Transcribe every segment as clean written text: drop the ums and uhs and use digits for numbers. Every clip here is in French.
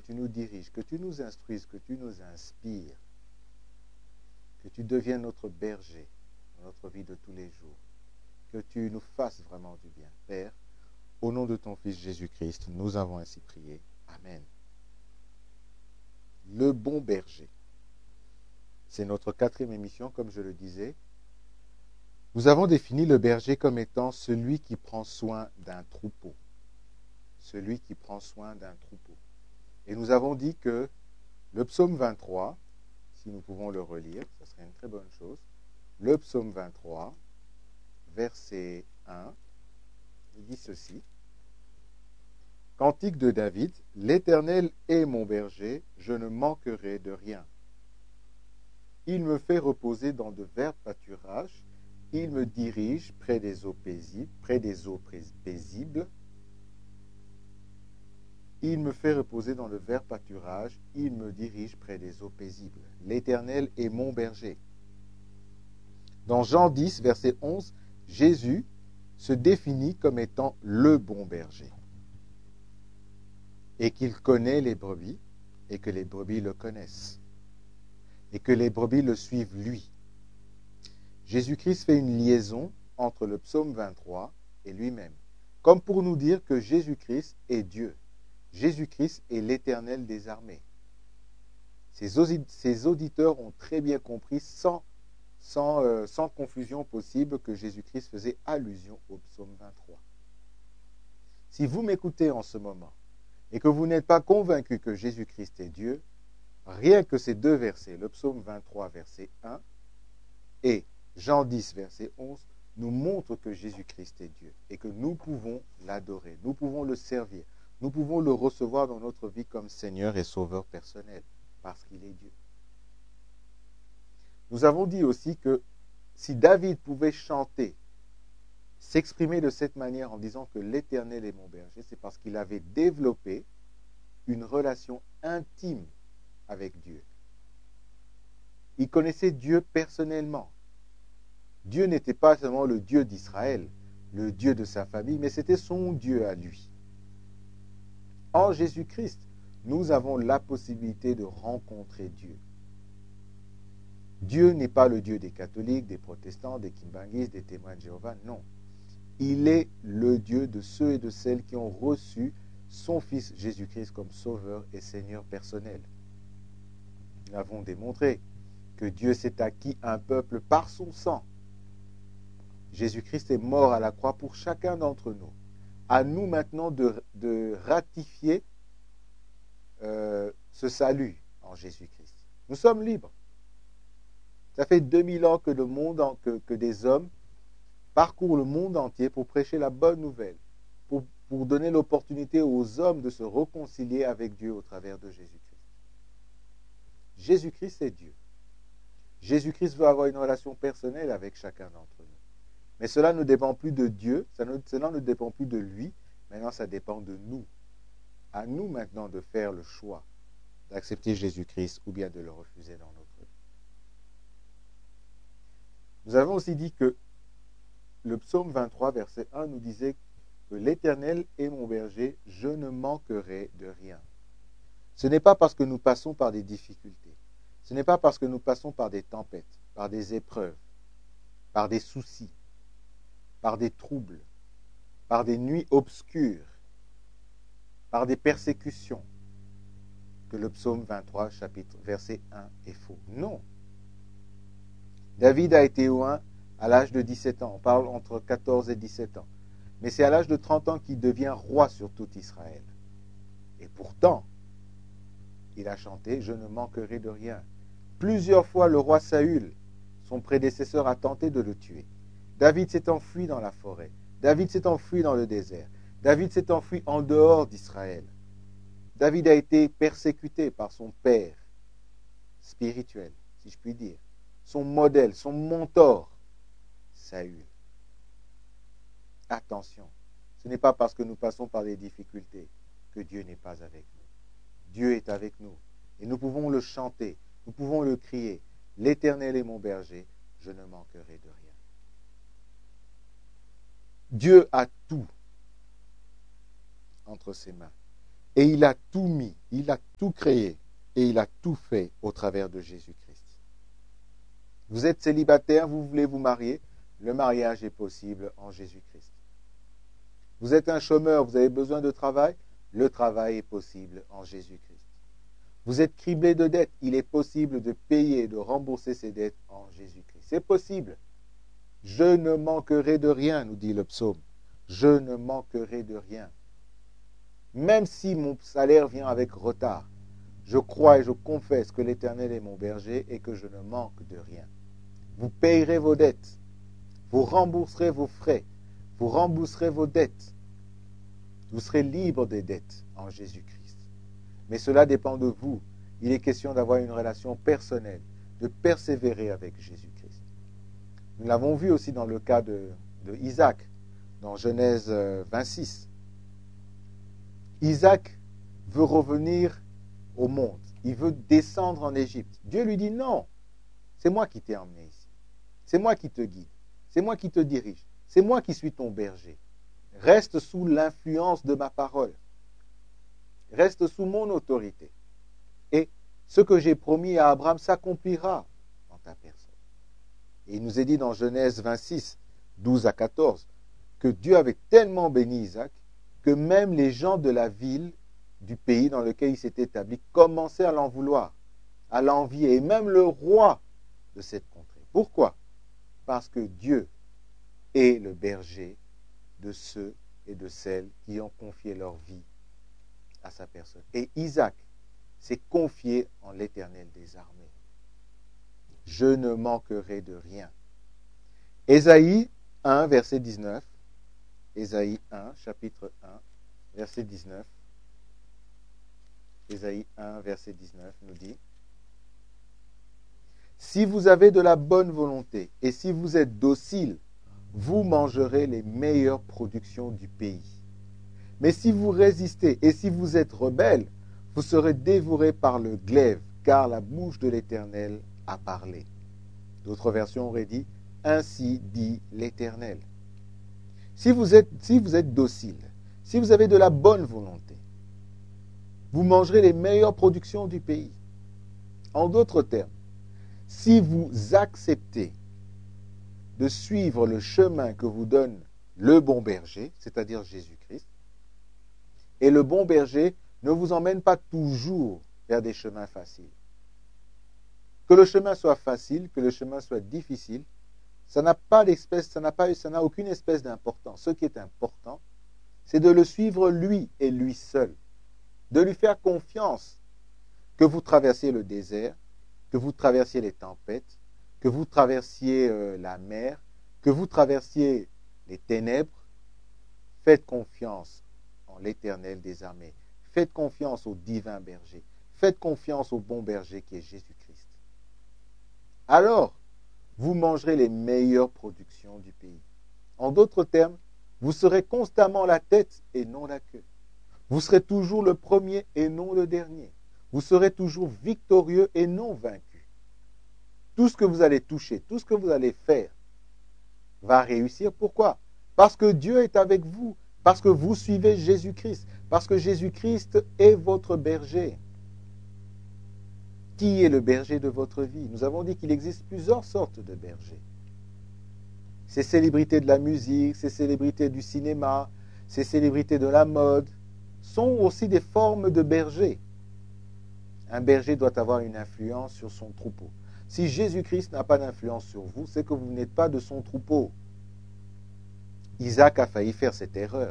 tu nous diriges, que tu nous instruises, que tu nous inspires, que tu deviennes notre berger dans notre vie de tous les jours, que tu nous fasses vraiment du bien. Père, au nom de ton Fils Jésus-Christ, nous avons ainsi prié. Amen. Le bon berger. C'est notre 4e émission, comme je le disais. Nous avons défini le berger comme étant celui qui prend soin d'un troupeau. Celui qui prend soin d'un troupeau. Et nous avons dit que le psaume 23, si nous pouvons le relire, ce serait une très bonne chose. Le psaume 23, verset 1, il dit ceci. Cantique de David, l'Éternel est mon berger, je ne manquerai de rien. Il me fait reposer dans de verts pâturages, il me dirige près des eaux paisibles. Il me fait reposer dans de verts pâturages, il me dirige près des eaux paisibles. L'Éternel est mon berger. Dans Jean 10, verset 11, Jésus se définit comme étant le bon berger. Et qu'il connaît les brebis, et que les brebis le connaissent. Et que les brebis le suivent lui. Jésus-Christ fait une liaison entre le psaume 23 et lui-même, comme pour nous dire que Jésus-Christ est Dieu. Jésus-Christ est l'Éternel des armées. Ses auditeurs ont très bien compris, sans confusion possible, que Jésus-Christ faisait allusion au psaume 23. Si vous m'écoutez en ce moment et que vous n'êtes pas convaincu que Jésus-Christ est Dieu, rien que ces deux versets, le psaume 23, verset 1 et Jean 10, verset 11, nous montrent que Jésus-Christ est Dieu et que nous pouvons l'adorer, nous pouvons le servir, nous pouvons le recevoir dans notre vie comme Seigneur et Sauveur personnel, parce qu'il est Dieu. Nous avons dit aussi que si David pouvait chanter, s'exprimer de cette manière en disant que l'Éternel est mon berger, c'est parce qu'il avait développé une relation intime avec Dieu. Il connaissait Dieu personnellement. Dieu n'était pas seulement le Dieu d'Israël, le Dieu de sa famille, mais c'était son Dieu à lui. En Jésus-Christ, nous avons la possibilité de rencontrer Dieu. Dieu n'est pas le Dieu des catholiques, des protestants, des kimbanguistes, des témoins de Jéhovah, non. Il est le Dieu de ceux et de celles qui ont reçu son Fils Jésus-Christ comme Sauveur et Seigneur personnel. Nous avons démontré que Dieu s'est acquis un peuple par son sang. Jésus-Christ est mort à la croix pour chacun d'entre nous. À nous maintenant de ratifier ce salut en Jésus-Christ. Nous sommes libres. Ça fait 2000 ans que que des hommes parcourent le monde entier pour prêcher la bonne nouvelle, pour donner l'opportunité aux hommes de se réconcilier avec Dieu au travers de Jésus-Christ. Jésus-Christ est Dieu. Jésus-Christ veut avoir une relation personnelle avec chacun d'entre nous. Mais cela ne dépend plus de Dieu, cela ne dépend plus de lui, maintenant ça dépend de nous. À nous maintenant de faire le choix d'accepter Jésus-Christ ou bien de le refuser dans notre vie. Nous avons aussi dit que le psaume 23, verset 1 nous disait que l'Éternel est mon berger, je ne manquerai de rien. Ce n'est pas parce que nous passons par des difficultés, ce n'est pas parce que nous passons par des tempêtes, par des épreuves, par des soucis, par des troubles, par des nuits obscures, par des persécutions, que le psaume 23, verset 1 est faux. Non. David a été oint à l'âge de 17 ans. On parle entre 14 et 17 ans. Mais c'est à l'âge de 30 ans qu'il devient roi sur tout Israël. Et pourtant, il a chanté « Je ne manquerai de rien ». Plusieurs fois, le roi Saül, son prédécesseur, a tenté de le tuer. David s'est enfui dans la forêt. David s'est enfui dans le désert. David s'est enfui en dehors d'Israël. David a été persécuté par son père spirituel, si je puis dire. Son modèle, son mentor, Saül. Attention, ce n'est pas parce que nous passons par des difficultés que Dieu n'est pas avec nous. Dieu est avec nous. Et nous pouvons le chanter, nous pouvons le crier. L'Éternel est mon berger, je ne manquerai de rien. Dieu a tout entre ses mains. Et il a tout mis, il a tout créé et il a tout fait au travers de Jésus-Christ. Vous êtes célibataire, vous voulez vous marier, le mariage est possible en Jésus-Christ. Vous êtes un chômeur, vous avez besoin de travail, le travail est possible en Jésus-Christ. Vous êtes criblé de dettes, il est possible de payer, de rembourser ces dettes en Jésus-Christ. C'est possible. Je ne manquerai de rien, nous dit le psaume. Je ne manquerai de rien. Même si mon salaire vient avec retard, je crois et je confesse que l'Éternel est mon berger et que je ne manque de rien. Vous payerez vos dettes, vous rembourserez vos frais, vous rembourserez vos dettes. Vous serez libre des dettes en Jésus-Christ. Mais cela dépend de vous. Il est question d'avoir une relation personnelle, de persévérer avec Jésus-Christ. Nous l'avons vu aussi dans le cas de Isaac, dans Genèse 26. Isaac veut revenir au monde. Il veut descendre en Égypte. Dieu lui dit non, c'est moi qui t'ai emmené ici. C'est moi qui te guide. C'est moi qui te dirige. C'est moi qui suis ton berger. Reste sous l'influence de ma parole. Reste sous mon autorité. Et ce que j'ai promis à Abraham s'accomplira dans ta personne. Et il nous est dit dans Genèse 26, 12 à 14, que Dieu avait tellement béni Isaac que même les gens de la ville, du pays dans lequel il s'était établi, commençaient à l'en vouloir, à l'envier, et même le roi de cette contrée. Pourquoi? Parce que Dieu est le berger de ceux et de celles qui ont confié leur vie à sa personne. Et Isaac s'est confié en l'Éternel des armées. Je ne manquerai de rien. Ésaïe 1, verset 19. Ésaïe 1, chapitre 1, verset 19. Ésaïe 1, verset 19 nous dit: si vous avez de la bonne volonté et si vous êtes docile, vous mangerez les meilleures productions du pays. Mais si vous résistez et si vous êtes rebelles, vous serez dévorés par le glaive, car la bouche de l'Éternel a parlé. D'autres versions auraient dit: ainsi dit l'Éternel. Si vous êtes docile, si vous avez de la bonne volonté, vous mangerez les meilleures productions du pays. En d'autres termes, si vous acceptez de suivre le chemin que vous donne le bon berger, c'est-à-dire Jésus-Christ, et le bon berger ne vous emmène pas toujours vers des chemins faciles. Que le chemin soit facile, que le chemin soit difficile, ça n'a aucune espèce d'importance. Ce qui est important, c'est de le suivre lui et lui seul, de lui faire confiance, que vous traversiez le désert, que vous traversiez les tempêtes, que vous traversiez la mer, que vous traversiez les ténèbres. Faites confiance en l'Éternel des armées. Faites confiance au divin berger. Faites confiance au bon berger qui est Jésus-Christ. Alors, vous mangerez les meilleures productions du pays. En d'autres termes, vous serez constamment la tête et non la queue. Vous serez toujours le premier et non le dernier. Vous serez toujours victorieux et non vaincu. Tout ce que vous allez toucher, tout ce que vous allez faire va réussir. Pourquoi? Parce que Dieu est avec vous, parce que vous suivez Jésus-Christ, parce que Jésus-Christ est votre berger. Qui est le berger de votre vie? Nous avons dit qu'il existe plusieurs sortes de bergers. Ces célébrités de la musique, ces célébrités du cinéma, ces célébrités de la mode sont aussi des formes de bergers. Un berger doit avoir une influence sur son troupeau. Si Jésus-Christ n'a pas d'influence sur vous, c'est que vous n'êtes pas de son troupeau. Isaac a failli faire cette erreur.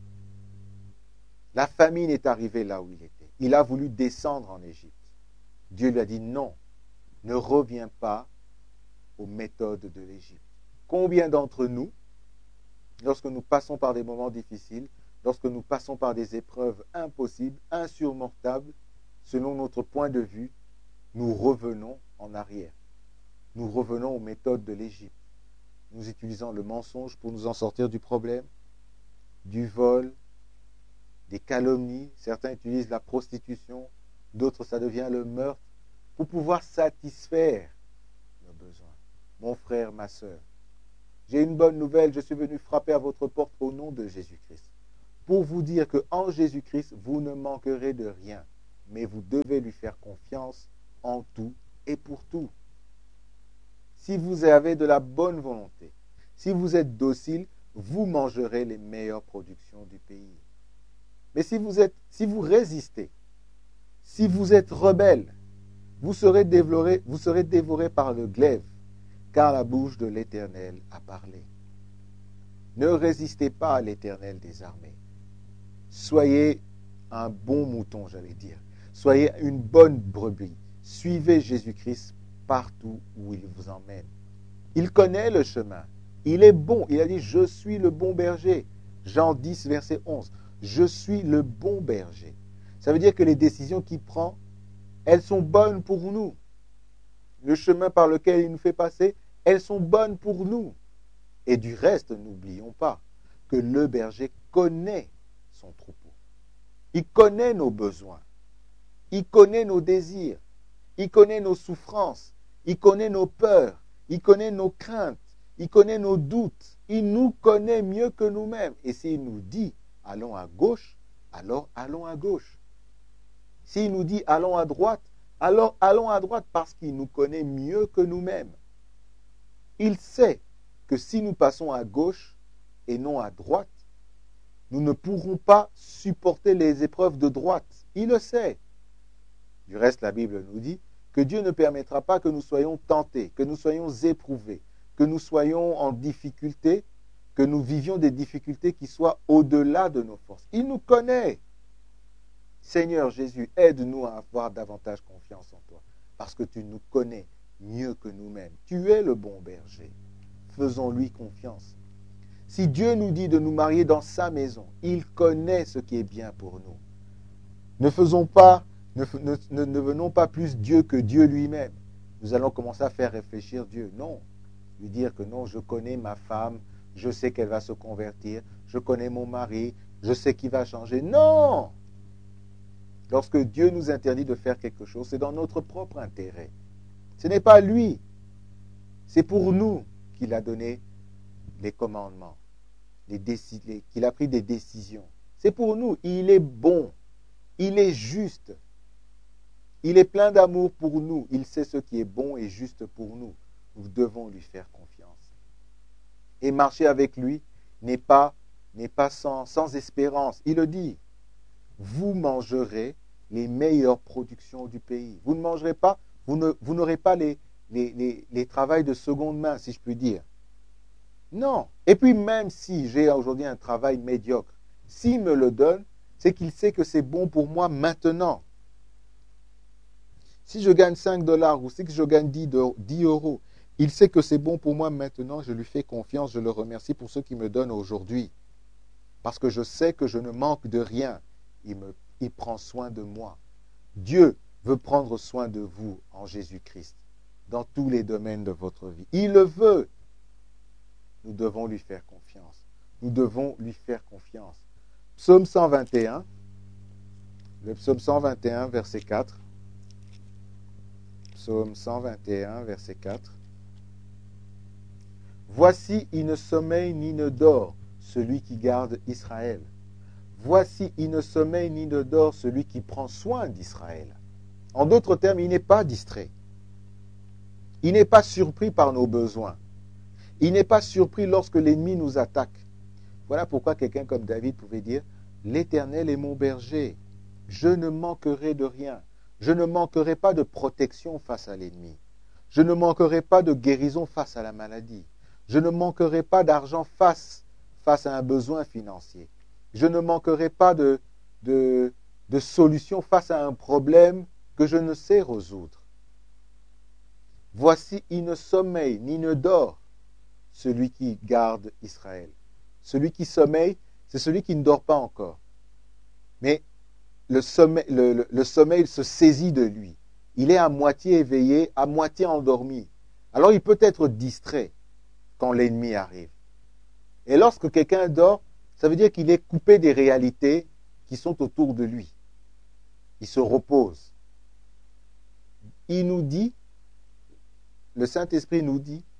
La famine est arrivée là où il était. Il a voulu descendre en Égypte. Dieu lui a dit non, ne reviens pas aux méthodes de l'Égypte. Combien d'entre nous, lorsque nous passons par des moments difficiles, lorsque nous passons par des épreuves impossibles, insurmontables, selon notre point de vue, nous revenons en arrière. Nous revenons aux méthodes de l'Égypte. Nous utilisons le mensonge pour nous en sortir du problème, du vol, des calomnies. Certains utilisent la prostitution, d'autres ça devient le meurtre, pour pouvoir satisfaire nos besoins. Mon frère, ma sœur, j'ai une bonne nouvelle, je suis venu frapper à votre porte au nom de Jésus-Christ. pour vous dire qu'en Jésus-Christ, vous ne manquerez de rien, mais vous devez lui faire confiance en tout et pour tout. Si vous avez de la bonne volonté, si vous êtes docile, vous mangerez les meilleures productions du pays. Mais si vous résistez, si vous êtes rebelle, vous serez dévoré par le glaive, car la bouche de l'Éternel a parlé. Ne résistez pas à l'Éternel des armées. Soyez un bon mouton, j'allais dire. Soyez une bonne brebis. Suivez Jésus-Christ partout où il vous emmène. Il connaît le chemin. Il est bon. Il a dit, je suis le bon berger. Jean 10, verset 11. Je suis le bon berger. Ça veut dire que les décisions qu'il prend, elles sont bonnes pour nous. Le chemin par lequel il nous fait passer, elles sont bonnes pour nous. Et du reste, n'oublions pas que le berger connaît son troupeau. Il connaît nos besoins. Il connaît nos désirs. Il connaît nos souffrances. Il connaît nos peurs. Il connaît nos craintes. Il connaît nos doutes. Il nous connaît mieux que nous-mêmes. Et s'il nous dit, allons à gauche, alors allons à gauche. S'il nous dit, allons à droite, alors allons à droite parce qu'il nous connaît mieux que nous-mêmes. Il sait que si nous passons à gauche et non à droite, nous ne pourrons pas supporter les épreuves de droite. Il le sait. Du reste, la Bible nous dit que Dieu ne permettra pas que nous soyons tentés, que nous soyons éprouvés, que nous soyons en difficulté, que nous vivions des difficultés qui soient au-delà de nos forces. Il nous connaît. Seigneur Jésus, aide-nous à avoir davantage confiance en toi, parce que tu nous connais mieux que nous-mêmes. Tu es le bon berger. Faisons-lui confiance. Si Dieu nous dit de nous marier dans sa maison, il connaît ce qui est bien pour nous. Ne venons pas plus Dieu que Dieu lui-même. Nous allons commencer à faire réfléchir Dieu. Non. Lui dire que non, je connais ma femme, je sais qu'elle va se convertir, je connais mon mari, je sais qu'il va changer. Non! Lorsque Dieu nous interdit de faire quelque chose, c'est dans notre propre intérêt. Ce n'est pas lui. C'est pour nous qu'il a donné les commandements, qu'il a pris des décisions. C'est pour nous. Il est bon. Il est juste. Il est plein d'amour pour nous. Il sait ce qui est bon et juste pour nous. Nous devons lui faire confiance. Et marcher avec lui n'est pas sans espérance. Il le dit. Vous mangerez les meilleures productions du pays. Vous ne mangerez pas, vous n'aurez pas les travails de seconde main, si je puis dire. Non. Et puis même si j'ai aujourd'hui un travail médiocre, s'il me le donne, c'est qu'il sait que c'est bon pour moi maintenant. Si je gagne 5 $ ou si je gagne 10 €, il sait que c'est bon pour moi maintenant, je lui fais confiance, je le remercie pour ce qu'il me donne aujourd'hui. Parce que je sais que je ne manque de rien. Il prend soin de moi. Dieu veut prendre soin de vous en Jésus-Christ, dans tous les domaines de votre vie. Il le veut. Nous devons lui faire confiance. Nous devons lui faire confiance. Psaume 121, le psaume 121, verset 4. Psaume 121, verset 4. Voici, il ne sommeille ni ne dort celui qui garde Israël. Voici, il ne sommeille ni ne dort celui qui prend soin d'Israël. En d'autres termes, il n'est pas distrait. Il n'est pas surpris par nos besoins. Il n'est pas surpris lorsque l'ennemi nous attaque. Voilà pourquoi quelqu'un comme David pouvait dire « L'Éternel est mon berger, je ne manquerai de rien. Je ne manquerai pas de protection face à l'ennemi. Je ne manquerai pas de guérison face à la maladie. Je ne manquerai pas d'argent face à un besoin financier. Je ne manquerai pas de solution face à un problème que je ne sais résoudre. Voici, il ne sommeille ni ne dort celui qui garde Israël. » Celui qui sommeille, c'est celui qui ne dort pas encore. Mais le sommeil se saisit de lui. Il est à moitié éveillé, à moitié endormi. Alors il peut être distrait quand l'ennemi arrive. Et lorsque quelqu'un dort, ça veut dire qu'il est coupé des réalités qui sont autour de lui. Il se repose. Il nous dit, le Saint-Esprit nous dit,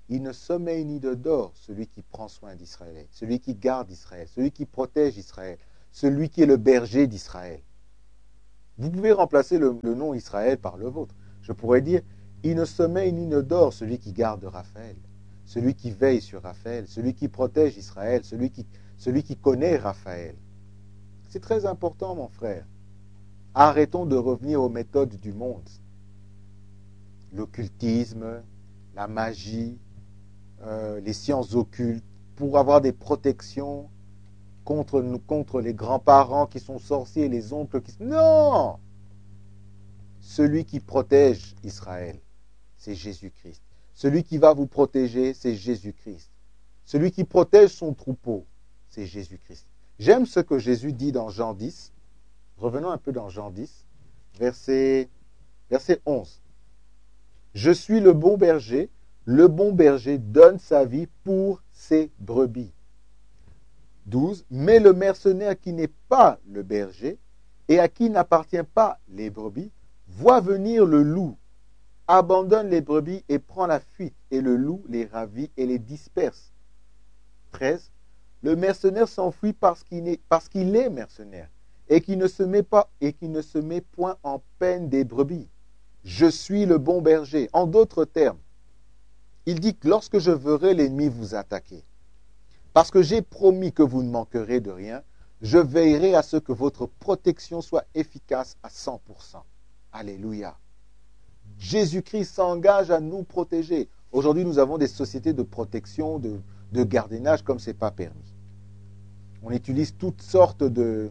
il ne sommeille ni ne dort, celui qui prend soin d'Israël, celui qui garde Israël, celui qui protège Israël, celui qui est le berger d'Israël. Vous pouvez remplacer le nom Israël par le vôtre. Je pourrais dire, il ne sommeille ni ne dort, celui qui garde Raphaël, celui qui veille sur Raphaël, celui qui protège Israël, celui qui connaît Raphaël. C'est très important, mon frère. Arrêtons de revenir aux méthodes du monde. L'occultisme, la magie, les sciences occultes, pour avoir des protections contre les grands-parents qui sont sorciers, les oncles qui... Non! Celui qui protège Israël, c'est Jésus-Christ. Celui qui va vous protéger, c'est Jésus-Christ. Celui qui protège son troupeau, c'est Jésus-Christ. J'aime ce que Jésus dit dans Jean 10. Revenons un peu dans Jean 10, verset 11. Je suis le bon berger donne sa vie pour ses brebis. 12. Mais le mercenaire qui n'est pas le berger et à qui n'appartient pas les brebis, voit venir le loup, abandonne les brebis et prend la fuite, et le loup les ravit et les disperse. 13. Le mercenaire s'enfuit parce qu'il est mercenaire et qui ne se met point en peine des brebis. Je suis le bon berger. En d'autres termes, il dit que lorsque je verrai l'ennemi vous attaquer, parce que j'ai promis que vous ne manquerez de rien, je veillerai à ce que votre protection soit efficace à 100%. Alléluia. Jésus-Christ s'engage à nous protéger. Aujourd'hui, nous avons des sociétés de protection, de gardiennage comme ce n'est pas permis. On utilise toutes sortes de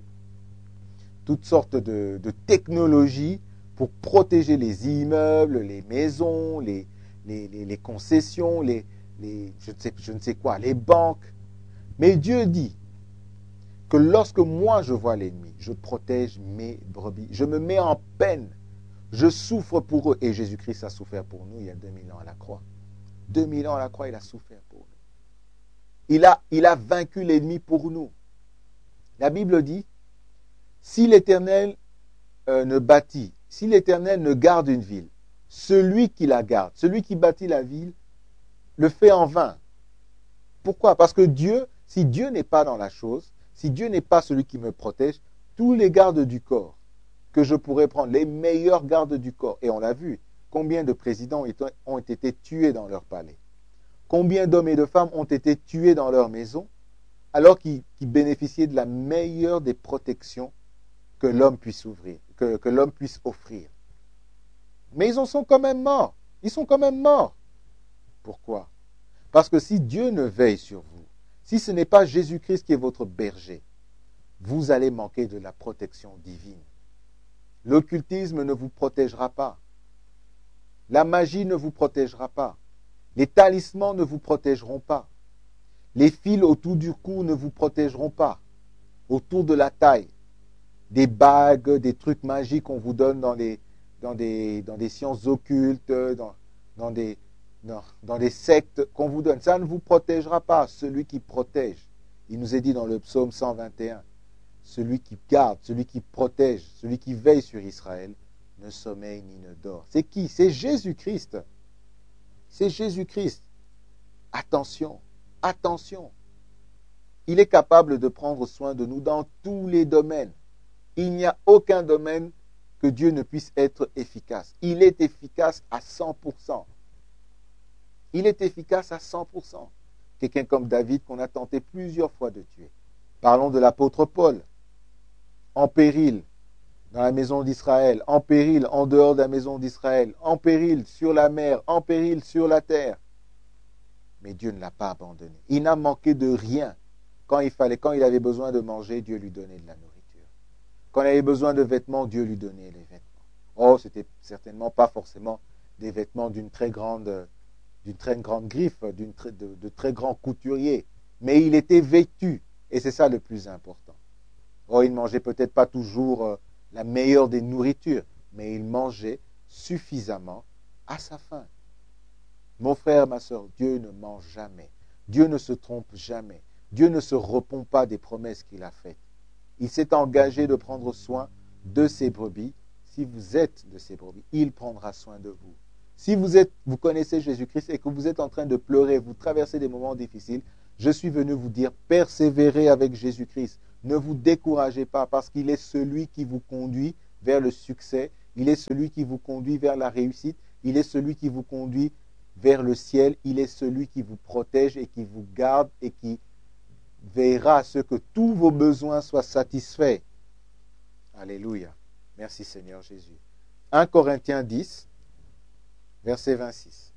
technologies pour protéger les immeubles, les maisons, les concessions, je ne sais quoi, les banques. Mais Dieu dit que lorsque moi je vois l'ennemi, je protège mes brebis. Je me mets en peine. Je souffre pour eux. Et Jésus-Christ a souffert pour nous il y a 2000 ans à la croix. 2000 ans à la croix, il a souffert pour nous. Il a vaincu l'ennemi pour nous. La Bible dit, si l'Éternel si l'Éternel ne garde une ville, celui qui la garde, celui qui bâtit la ville, le fait en vain. Pourquoi? Parce que Dieu, si Dieu n'est pas dans la chose, si Dieu n'est pas celui qui me protège, tous les gardes du corps que je pourrais prendre, les meilleurs gardes du corps, et on l'a vu, combien de présidents ont été tués dans leur palais, combien d'hommes et de femmes ont été tués dans leur maison, alors qu'ils bénéficiaient de la meilleure des protections que l'homme puisse que l'homme puisse offrir. Mais ils en sont quand même morts. Ils sont quand même morts. Pourquoi? Parce que si Dieu ne veille sur vous, si ce n'est pas Jésus-Christ qui est votre berger, vous allez manquer de la protection divine. L'occultisme ne vous protégera pas. La magie ne vous protégera pas. Les talismans ne vous protégeront pas. Les fils autour du cou ne vous protégeront pas. Autour de la taille. Des bagues, des trucs magiques qu'on vous donne dans des sciences occultes, dans des sectes qu'on vous donne. Ça ne vous protégera pas. Celui qui protège, il nous est dit dans le psaume 121, celui qui garde, celui qui protège, celui qui veille sur Israël, ne sommeille ni ne dort. C'est qui? C'est Jésus-Christ. C'est Jésus-Christ. Attention, attention. Il est capable de prendre soin de nous dans tous les domaines. Il n'y a aucun domaine que Dieu ne puisse être efficace. Il est efficace à 100%. Il est efficace à 100%. Quelqu'un comme David qu'on a tenté plusieurs fois de tuer. Parlons de l'apôtre Paul. En péril dans la maison d'Israël, en péril en dehors de la maison d'Israël, en péril sur la mer, en péril sur la terre. Mais Dieu ne l'a pas abandonné. Il n'a manqué de rien. Quand il avait besoin de manger, Dieu lui donnait de la nourriture. Quand il avait besoin de vêtements, Dieu lui donnait les vêtements. Oh, c'était certainement pas forcément des vêtements d'une très grande griffe, de très grands couturiers. Mais il était vêtu. Et c'est ça le plus important. Oh, il ne mangeait peut-être pas toujours la meilleure des nourritures, mais il mangeait suffisamment à sa faim. Mon frère, ma soeur, Dieu ne ment jamais. Dieu ne se trompe jamais. Dieu ne se repent pas des promesses qu'il a faites. Il s'est engagé de prendre soin de ses brebis. Si vous êtes de ses brebis, il prendra soin de vous. Si vous connaissez Jésus-Christ et que vous êtes en train de pleurer, vous traversez des moments difficiles, je suis venu vous dire, persévérez avec Jésus-Christ. Ne vous découragez pas parce qu'il est celui qui vous conduit vers le succès. Il est celui qui vous conduit vers la réussite. Il est celui qui vous conduit vers le ciel. Il est celui qui vous protège et qui vous garde et qui veillera à ce que tous vos besoins soient satisfaits. Alléluia. Merci Seigneur Jésus. 1 Corinthiens 10, verset 26.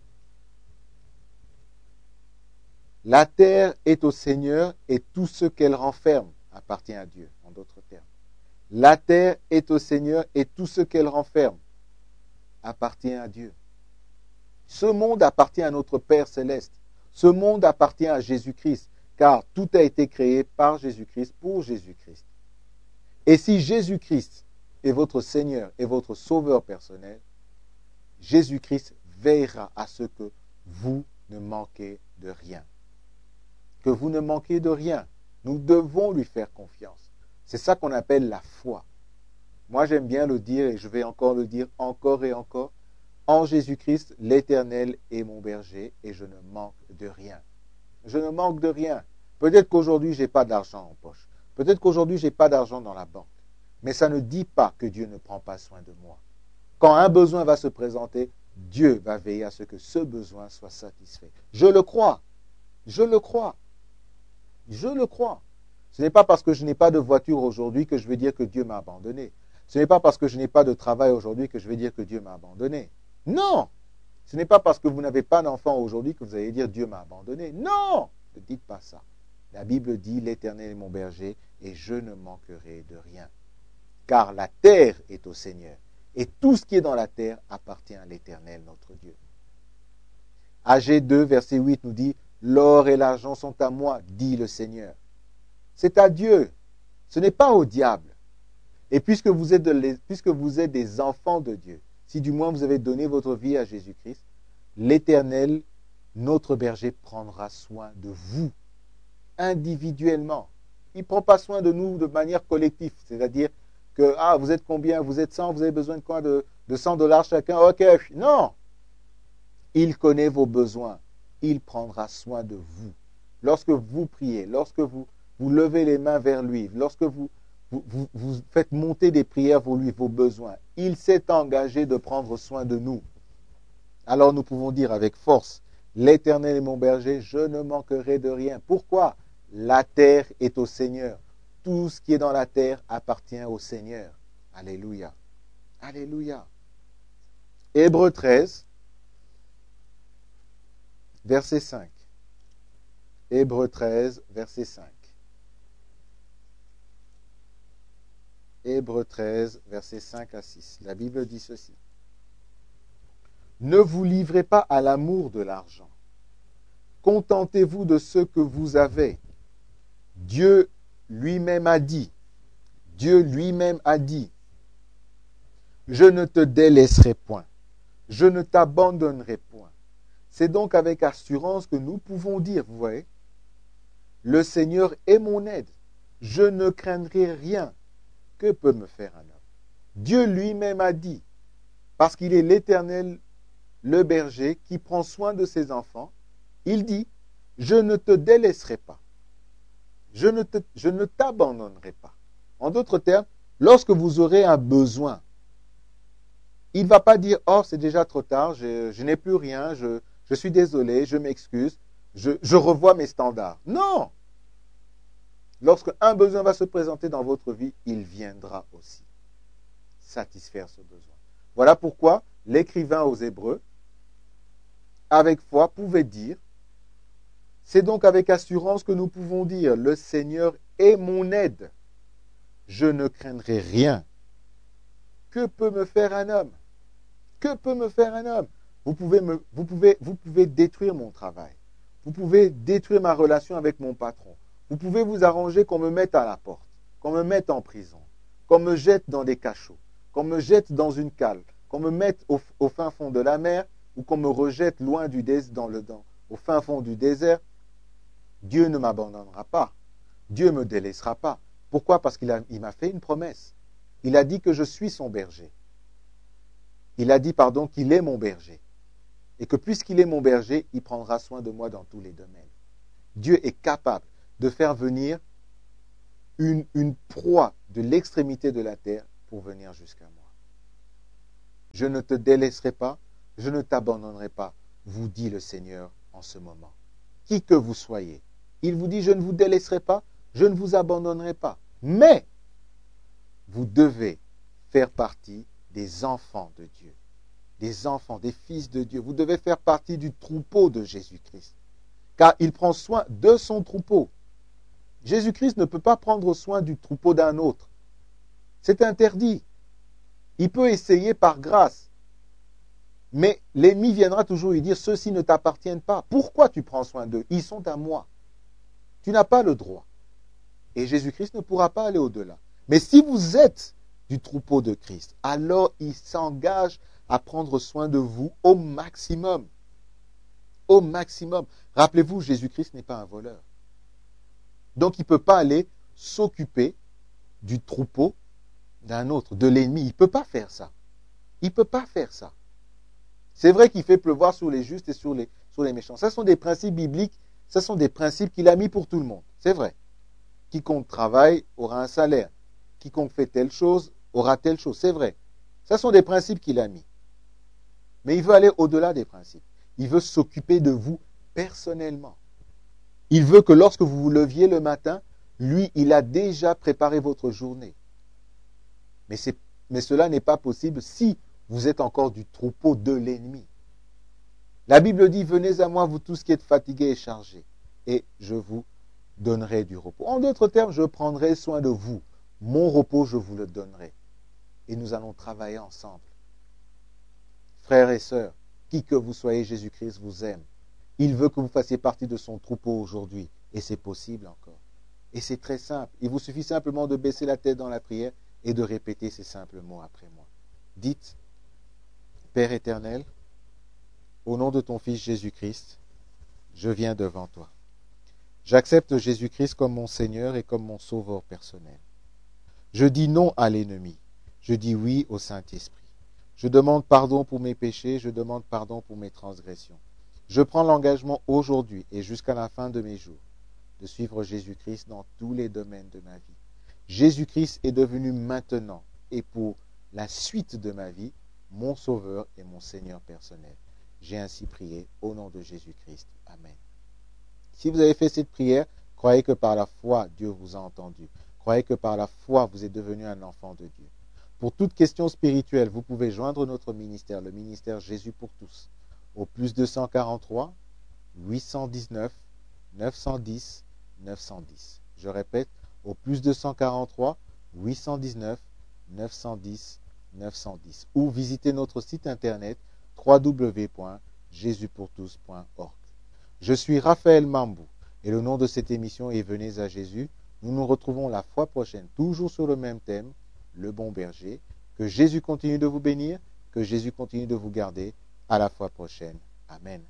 La terre est au Seigneur et tout ce qu'elle renferme appartient à Dieu, en d'autres termes. La terre est au Seigneur et tout ce qu'elle renferme appartient à Dieu. Ce monde appartient à notre Père céleste. Ce monde appartient à Jésus-Christ, car tout a été créé par Jésus-Christ, pour Jésus-Christ. Et si Jésus-Christ est votre Seigneur et votre Sauveur personnel, Jésus-Christ veillera à ce que vous ne manquez de rien. Que vous ne manquez de rien. Nous devons lui faire confiance. C'est ça qu'on appelle la foi. Moi, j'aime bien le dire et je vais encore le dire encore et encore. En Jésus-Christ, l'Éternel est mon berger et je ne manque de rien. Je ne manque de rien. Peut-être qu'aujourd'hui, je n'ai pas d'argent en poche. Peut-être qu'aujourd'hui, je n'ai pas d'argent dans la banque. Mais ça ne dit pas que Dieu ne prend pas soin de moi. Quand un besoin va se présenter, Dieu va veiller à ce que ce besoin soit satisfait. Je le crois. Je le crois. Je le crois. Ce n'est pas parce que je n'ai pas de voiture aujourd'hui que je vais dire que Dieu m'a abandonné. Ce n'est pas parce que je n'ai pas de travail aujourd'hui que je vais dire que Dieu m'a abandonné. Non. Ce n'est pas parce que vous n'avez pas d'enfant aujourd'hui que vous allez dire Dieu m'a abandonné. Non. Ne dites pas ça. La Bible dit l'Éternel est mon berger et je ne manquerai de rien. Car la terre est au Seigneur et tout ce qui est dans la terre appartient à l'Éternel notre Dieu. Agé 2, verset 8 nous dit l'or et l'argent sont à moi, dit le Seigneur. C'est à Dieu. Ce n'est pas au diable. Et puisque vous êtes des enfants de Dieu, si du moins vous avez donné votre vie à Jésus-Christ, l'Éternel, notre berger, prendra soin de vous individuellement. Il ne prend pas soin de nous de manière collective. C'est-à-dire que, vous êtes combien? Vous êtes 100, vous avez besoin de quoi? De $100 chacun? Ok. Non. Il connaît vos besoins. Il prendra soin de vous. Lorsque vous priez, lorsque vous levez les mains vers lui, lorsque vous faites monter des prières pour lui, vos besoins, il s'est engagé de prendre soin de nous. Alors nous pouvons dire avec force, l'Éternel est mon berger, je ne manquerai de rien. Pourquoi? La terre est au Seigneur. Tout ce qui est dans la terre appartient au Seigneur. Alléluia. Alléluia. Hébreux 13, verset 5. Hébreux 13, verset 5. Hébreux 13, versets 5 à 6. La Bible dit ceci. Ne vous livrez pas à l'amour de l'argent. Contentez-vous de ce que vous avez. Dieu lui-même a dit, je ne te délaisserai point, je ne t'abandonnerai point. C'est donc avec assurance que nous pouvons dire, vous voyez, le Seigneur est mon aide, je ne craindrai rien. Que peut me faire un homme? Dieu lui-même a dit, parce qu'il est l'Éternel, le berger, qui prend soin de ses enfants, il dit, je ne te délaisserai pas. Je ne t'abandonnerai pas. En d'autres termes, lorsque vous aurez un besoin, il ne va pas dire, oh, c'est déjà trop tard, je n'ai plus rien, je suis désolé, je m'excuse, je revois mes standards. Non! Lorsque un besoin va se présenter dans votre vie, il viendra aussi satisfaire ce besoin. Voilà pourquoi l'écrivain aux Hébreux, avec foi, pouvait dire, c'est donc avec assurance que nous pouvons dire, le Seigneur est mon aide. Je ne craindrai rien. Que peut me faire un homme? Que peut me faire un homme? Vous pouvez détruire mon travail. Vous pouvez détruire ma relation avec mon patron. Vous pouvez vous arranger qu'on me mette à la porte, qu'on me mette en prison, qu'on me jette dans des cachots, qu'on me jette dans une cale, qu'on me mette au fin fond de la mer ou qu'on me rejette loin au fin fond du désert. Dieu ne m'abandonnera pas. Dieu ne me délaissera pas. Pourquoi? Parce qu'il m'a fait une promesse. Il a dit que je suis son berger. Il a dit, qu'il est mon berger. et que puisqu'il est mon berger, il prendra soin de moi dans tous les domaines. Dieu est capable de faire venir une proie de l'extrémité de la terre pour venir jusqu'à moi. Je ne te délaisserai pas, je ne t'abandonnerai pas, vous dit le Seigneur en ce moment. Qui que vous soyez, il vous dit, je ne vous délaisserai pas, je ne vous abandonnerai pas. Mais vous devez faire partie des enfants de Dieu, des enfants, des fils de Dieu. Vous devez faire partie du troupeau de Jésus-Christ, car il prend soin de son troupeau. Jésus-Christ ne peut pas prendre soin du troupeau d'un autre. C'est interdit. Il peut essayer par grâce. Mais l'ennemi viendra toujours lui dire, ceux-ci ne t'appartiennent pas. Pourquoi tu prends soin d'eux? Ils sont à moi. Tu n'as pas le droit. Et Jésus-Christ ne pourra pas aller au-delà. Mais si vous êtes du troupeau de Christ, alors il s'engage à prendre soin de vous au maximum. Au maximum. Rappelez-vous, Jésus-Christ n'est pas un voleur. Donc il ne peut pas aller s'occuper du troupeau d'un autre, de l'ennemi. Il ne peut pas faire ça. Il ne peut pas faire ça. C'est vrai qu'il fait pleuvoir sur les justes et sur les méchants. Ce sont des principes bibliques, ce sont des principes qu'il a mis pour tout le monde. C'est vrai. Quiconque travaille aura un salaire. Quiconque fait telle chose aura telle chose. C'est vrai. Ce sont des principes qu'il a mis. Mais il veut aller au-delà des principes. Il veut s'occuper de vous personnellement. Il veut que lorsque vous vous leviez le matin, lui, il a déjà préparé votre journée. Mais cela n'est pas possible si vous êtes encore du troupeau de l'ennemi. La Bible dit, venez à moi, vous tous qui êtes fatigués et chargés, et je vous donnerai du repos. En d'autres termes, je prendrai soin de vous. Mon repos, je vous le donnerai. Et nous allons travailler ensemble. Frères et sœurs, qui que vous soyez, Jésus-Christ vous aime. Il veut que vous fassiez partie de son troupeau aujourd'hui. Et c'est possible encore. Et c'est très simple. Il vous suffit simplement de baisser la tête dans la prière et de répéter ces simples mots après moi. Dites, Père éternel, au nom de ton Fils Jésus-Christ, je viens devant toi. J'accepte Jésus-Christ comme mon Seigneur et comme mon Sauveur personnel. Je dis non à l'ennemi. Je dis oui au Saint-Esprit. Je demande pardon pour mes péchés, je demande pardon pour mes transgressions. Je prends l'engagement aujourd'hui et jusqu'à la fin de mes jours de suivre Jésus-Christ dans tous les domaines de ma vie. Jésus-Christ est devenu maintenant et pour la suite de ma vie mon Sauveur et mon Seigneur personnel. J'ai ainsi prié au nom de Jésus-Christ. Amen. Si vous avez fait cette prière, croyez que par la foi, Dieu vous a entendu. Croyez que par la foi, vous êtes devenu un enfant de Dieu. Pour toute question spirituelle, vous pouvez joindre notre ministère, le ministère Jésus pour tous, au plus 243 819 910 910. Je répète, au plus 243 819 910 910. Ou visitez notre site internet www.jesuspourtous.org. Je suis Raphaël Mambou et le nom de cette émission est Venez à Jésus. Nous nous retrouvons la fois prochaine, toujours sur le même thème, le bon berger. Que Jésus continue de vous bénir, que Jésus continue de vous garder. À la fois prochaine. Amen.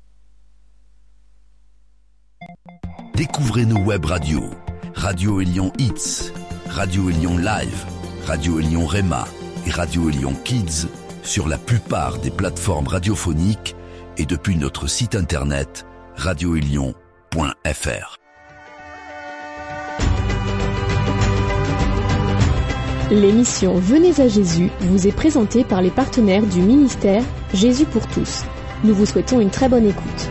Découvrez nos web radios. Radio Élion Hits, Radio Élion Live, Radio Élion Rema et Radio Élion Kids sur la plupart des plateformes radiophoniques et depuis notre site internet radioélion.fr. L'émission Venez à Jésus vous est présentée par les partenaires du ministère Jésus pour tous. Nous vous souhaitons une très bonne écoute.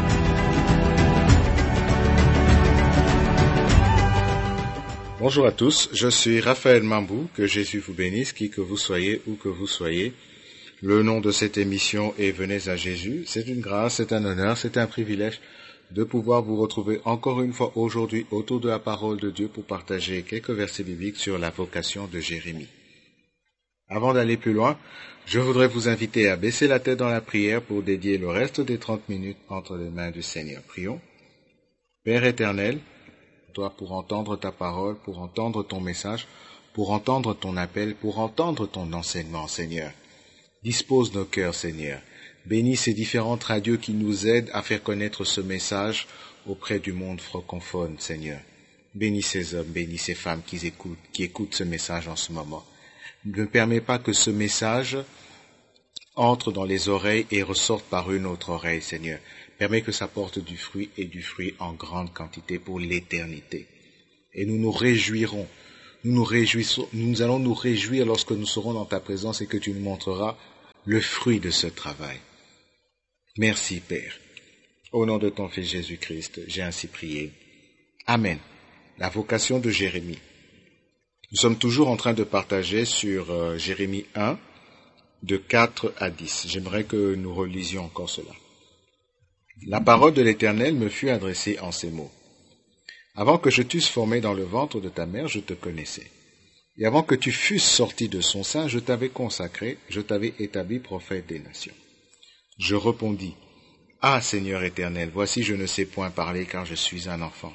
Bonjour à tous, je suis Raphaël Mambou, que Jésus vous bénisse, qui que vous soyez, où que vous soyez. Le nom de cette émission est Venez à Jésus. C'est une grâce, c'est un honneur, c'est un privilège de pouvoir vous retrouver encore une fois aujourd'hui autour de la parole de Dieu pour partager quelques versets bibliques sur la vocation de Jérémie. Avant d'aller plus loin, je voudrais vous inviter à baisser la tête dans la prière pour dédier le reste des 30 minutes entre les mains du Seigneur. Prions. Père éternel, toi pour entendre ta parole, pour entendre ton message, pour entendre ton appel, pour entendre ton enseignement, Seigneur. Dispose nos cœurs, Seigneur. Bénis ces différentes radios qui nous aident à faire connaître ce message auprès du monde francophone, Seigneur. Bénis ces hommes, bénis ces femmes qui écoutent ce message en ce moment. Ne permets pas que ce message entre dans les oreilles et ressorte par une autre oreille, Seigneur. Permets que ça porte du fruit et du fruit en grande quantité pour l'éternité. Et nous nous réjouirons, nous allons nous réjouir lorsque nous serons dans ta présence et que tu nous montreras le fruit de ce travail. Merci, Père. Au nom de ton Fils Jésus-Christ, j'ai ainsi prié. Amen. La vocation de Jérémie. Nous sommes toujours en train de partager sur Jérémie 1, de 4 à 10. J'aimerais que nous relisions encore cela. La parole de l'Éternel me fut adressée en ces mots. Avant que je t'eusse formé dans le ventre de ta mère, je te connaissais. Et avant que tu fusses sorti de son sein, je t'avais consacré, je t'avais établi prophète des nations. Je répondis, Ah, Seigneur éternel, voici je ne sais point parler car je suis un enfant.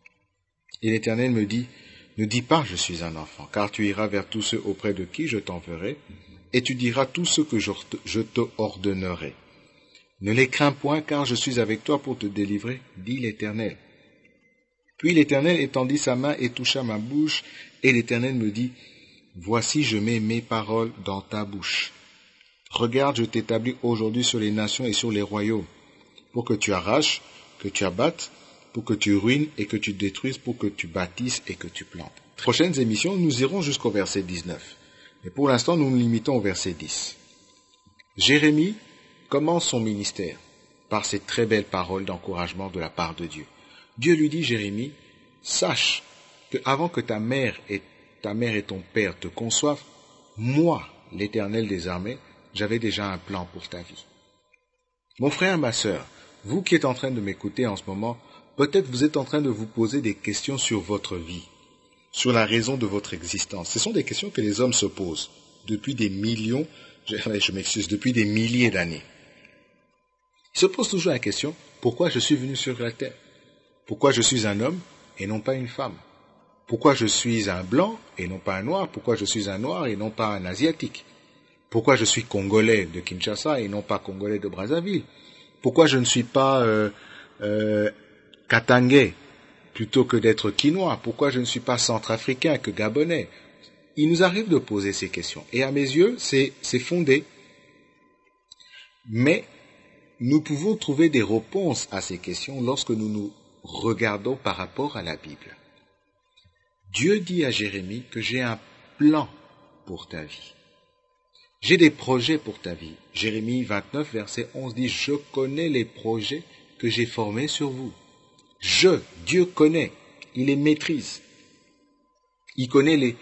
Et l'Éternel me dit, Ne dis pas je suis un enfant, car tu iras vers tous ceux auprès de qui je t'enverrai, et tu diras tout ce que je te ordonnerai. Ne les crains point, car je suis avec toi pour te délivrer, dit l'Éternel. Puis l'Éternel étendit sa main et toucha ma bouche, et l'Éternel me dit, Voici je mets mes paroles dans ta bouche. Regarde, je t'établis aujourd'hui sur les nations et sur les royaumes, pour que tu arraches, que tu abattes, pour que tu ruines et que tu détruises, pour que tu bâtisses et que tu plantes. Prochaines émissions, nous irons jusqu'au verset 19. Mais pour l'instant, nous nous limitons au verset 10. Jérémie commence son ministère par ces très belles paroles d'encouragement de la part de Dieu. Dieu lui dit, Jérémie, sache que avant que ta mère et ton père te conçoivent, moi, l'Éternel des armées, j'avais déjà un plan pour ta vie. Mon frère, ma sœur, vous qui êtes en train de m'écouter en ce moment, peut-être vous êtes en train de vous poser des questions sur votre vie, sur la raison de votre existence. Ce sont des questions que les hommes se posent depuis des millions, depuis des milliers d'années. Ils se posent toujours la question, pourquoi je suis venu sur la terre? Pourquoi je suis un homme et non pas une femme? Pourquoi je suis un blanc et non pas un noir? Pourquoi je suis un noir et non pas un asiatique? Pourquoi je suis congolais de Kinshasa et non pas congolais de Brazzaville? Pourquoi je ne suis pas katangais plutôt que d'être quinois? Pourquoi je ne suis pas centrafricain que gabonais? Il nous arrive de poser ces questions. Et à mes yeux, c'est fondé. Mais nous pouvons trouver des réponses à ces questions lorsque nous nous regardons par rapport à la Bible. Dieu dit à Jérémie que j'ai un plan pour ta vie. J'ai des projets pour ta vie. Jérémie 29, verset 11 dit, je connais les projets que j'ai formés sur vous. Dieu connaît, il les maîtrise. Il connaît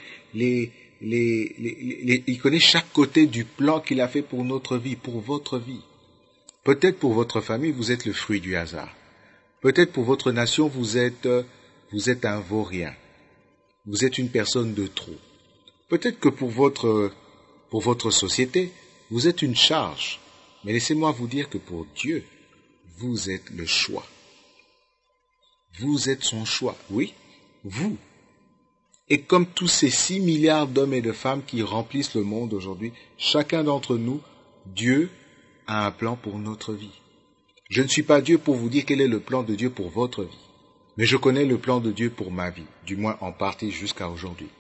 il connaît chaque côté du plan qu'il a fait pour notre vie, pour votre vie. Peut-être pour votre famille, vous êtes le fruit du hasard. Peut-être pour votre nation, vous êtes un vaurien. Vous êtes une personne de trop. Peut-être que pour votre société, vous êtes une charge. Mais laissez-moi vous dire que pour Dieu, vous êtes le choix. Vous êtes son choix. Oui, vous. Et comme tous ces 6 milliards d'hommes et de femmes qui remplissent le monde aujourd'hui, chacun d'entre nous, Dieu a un plan pour notre vie. Je ne suis pas Dieu pour vous dire quel est le plan de Dieu pour votre vie. Mais je connais le plan de Dieu pour ma vie, du moins en partie jusqu'à aujourd'hui.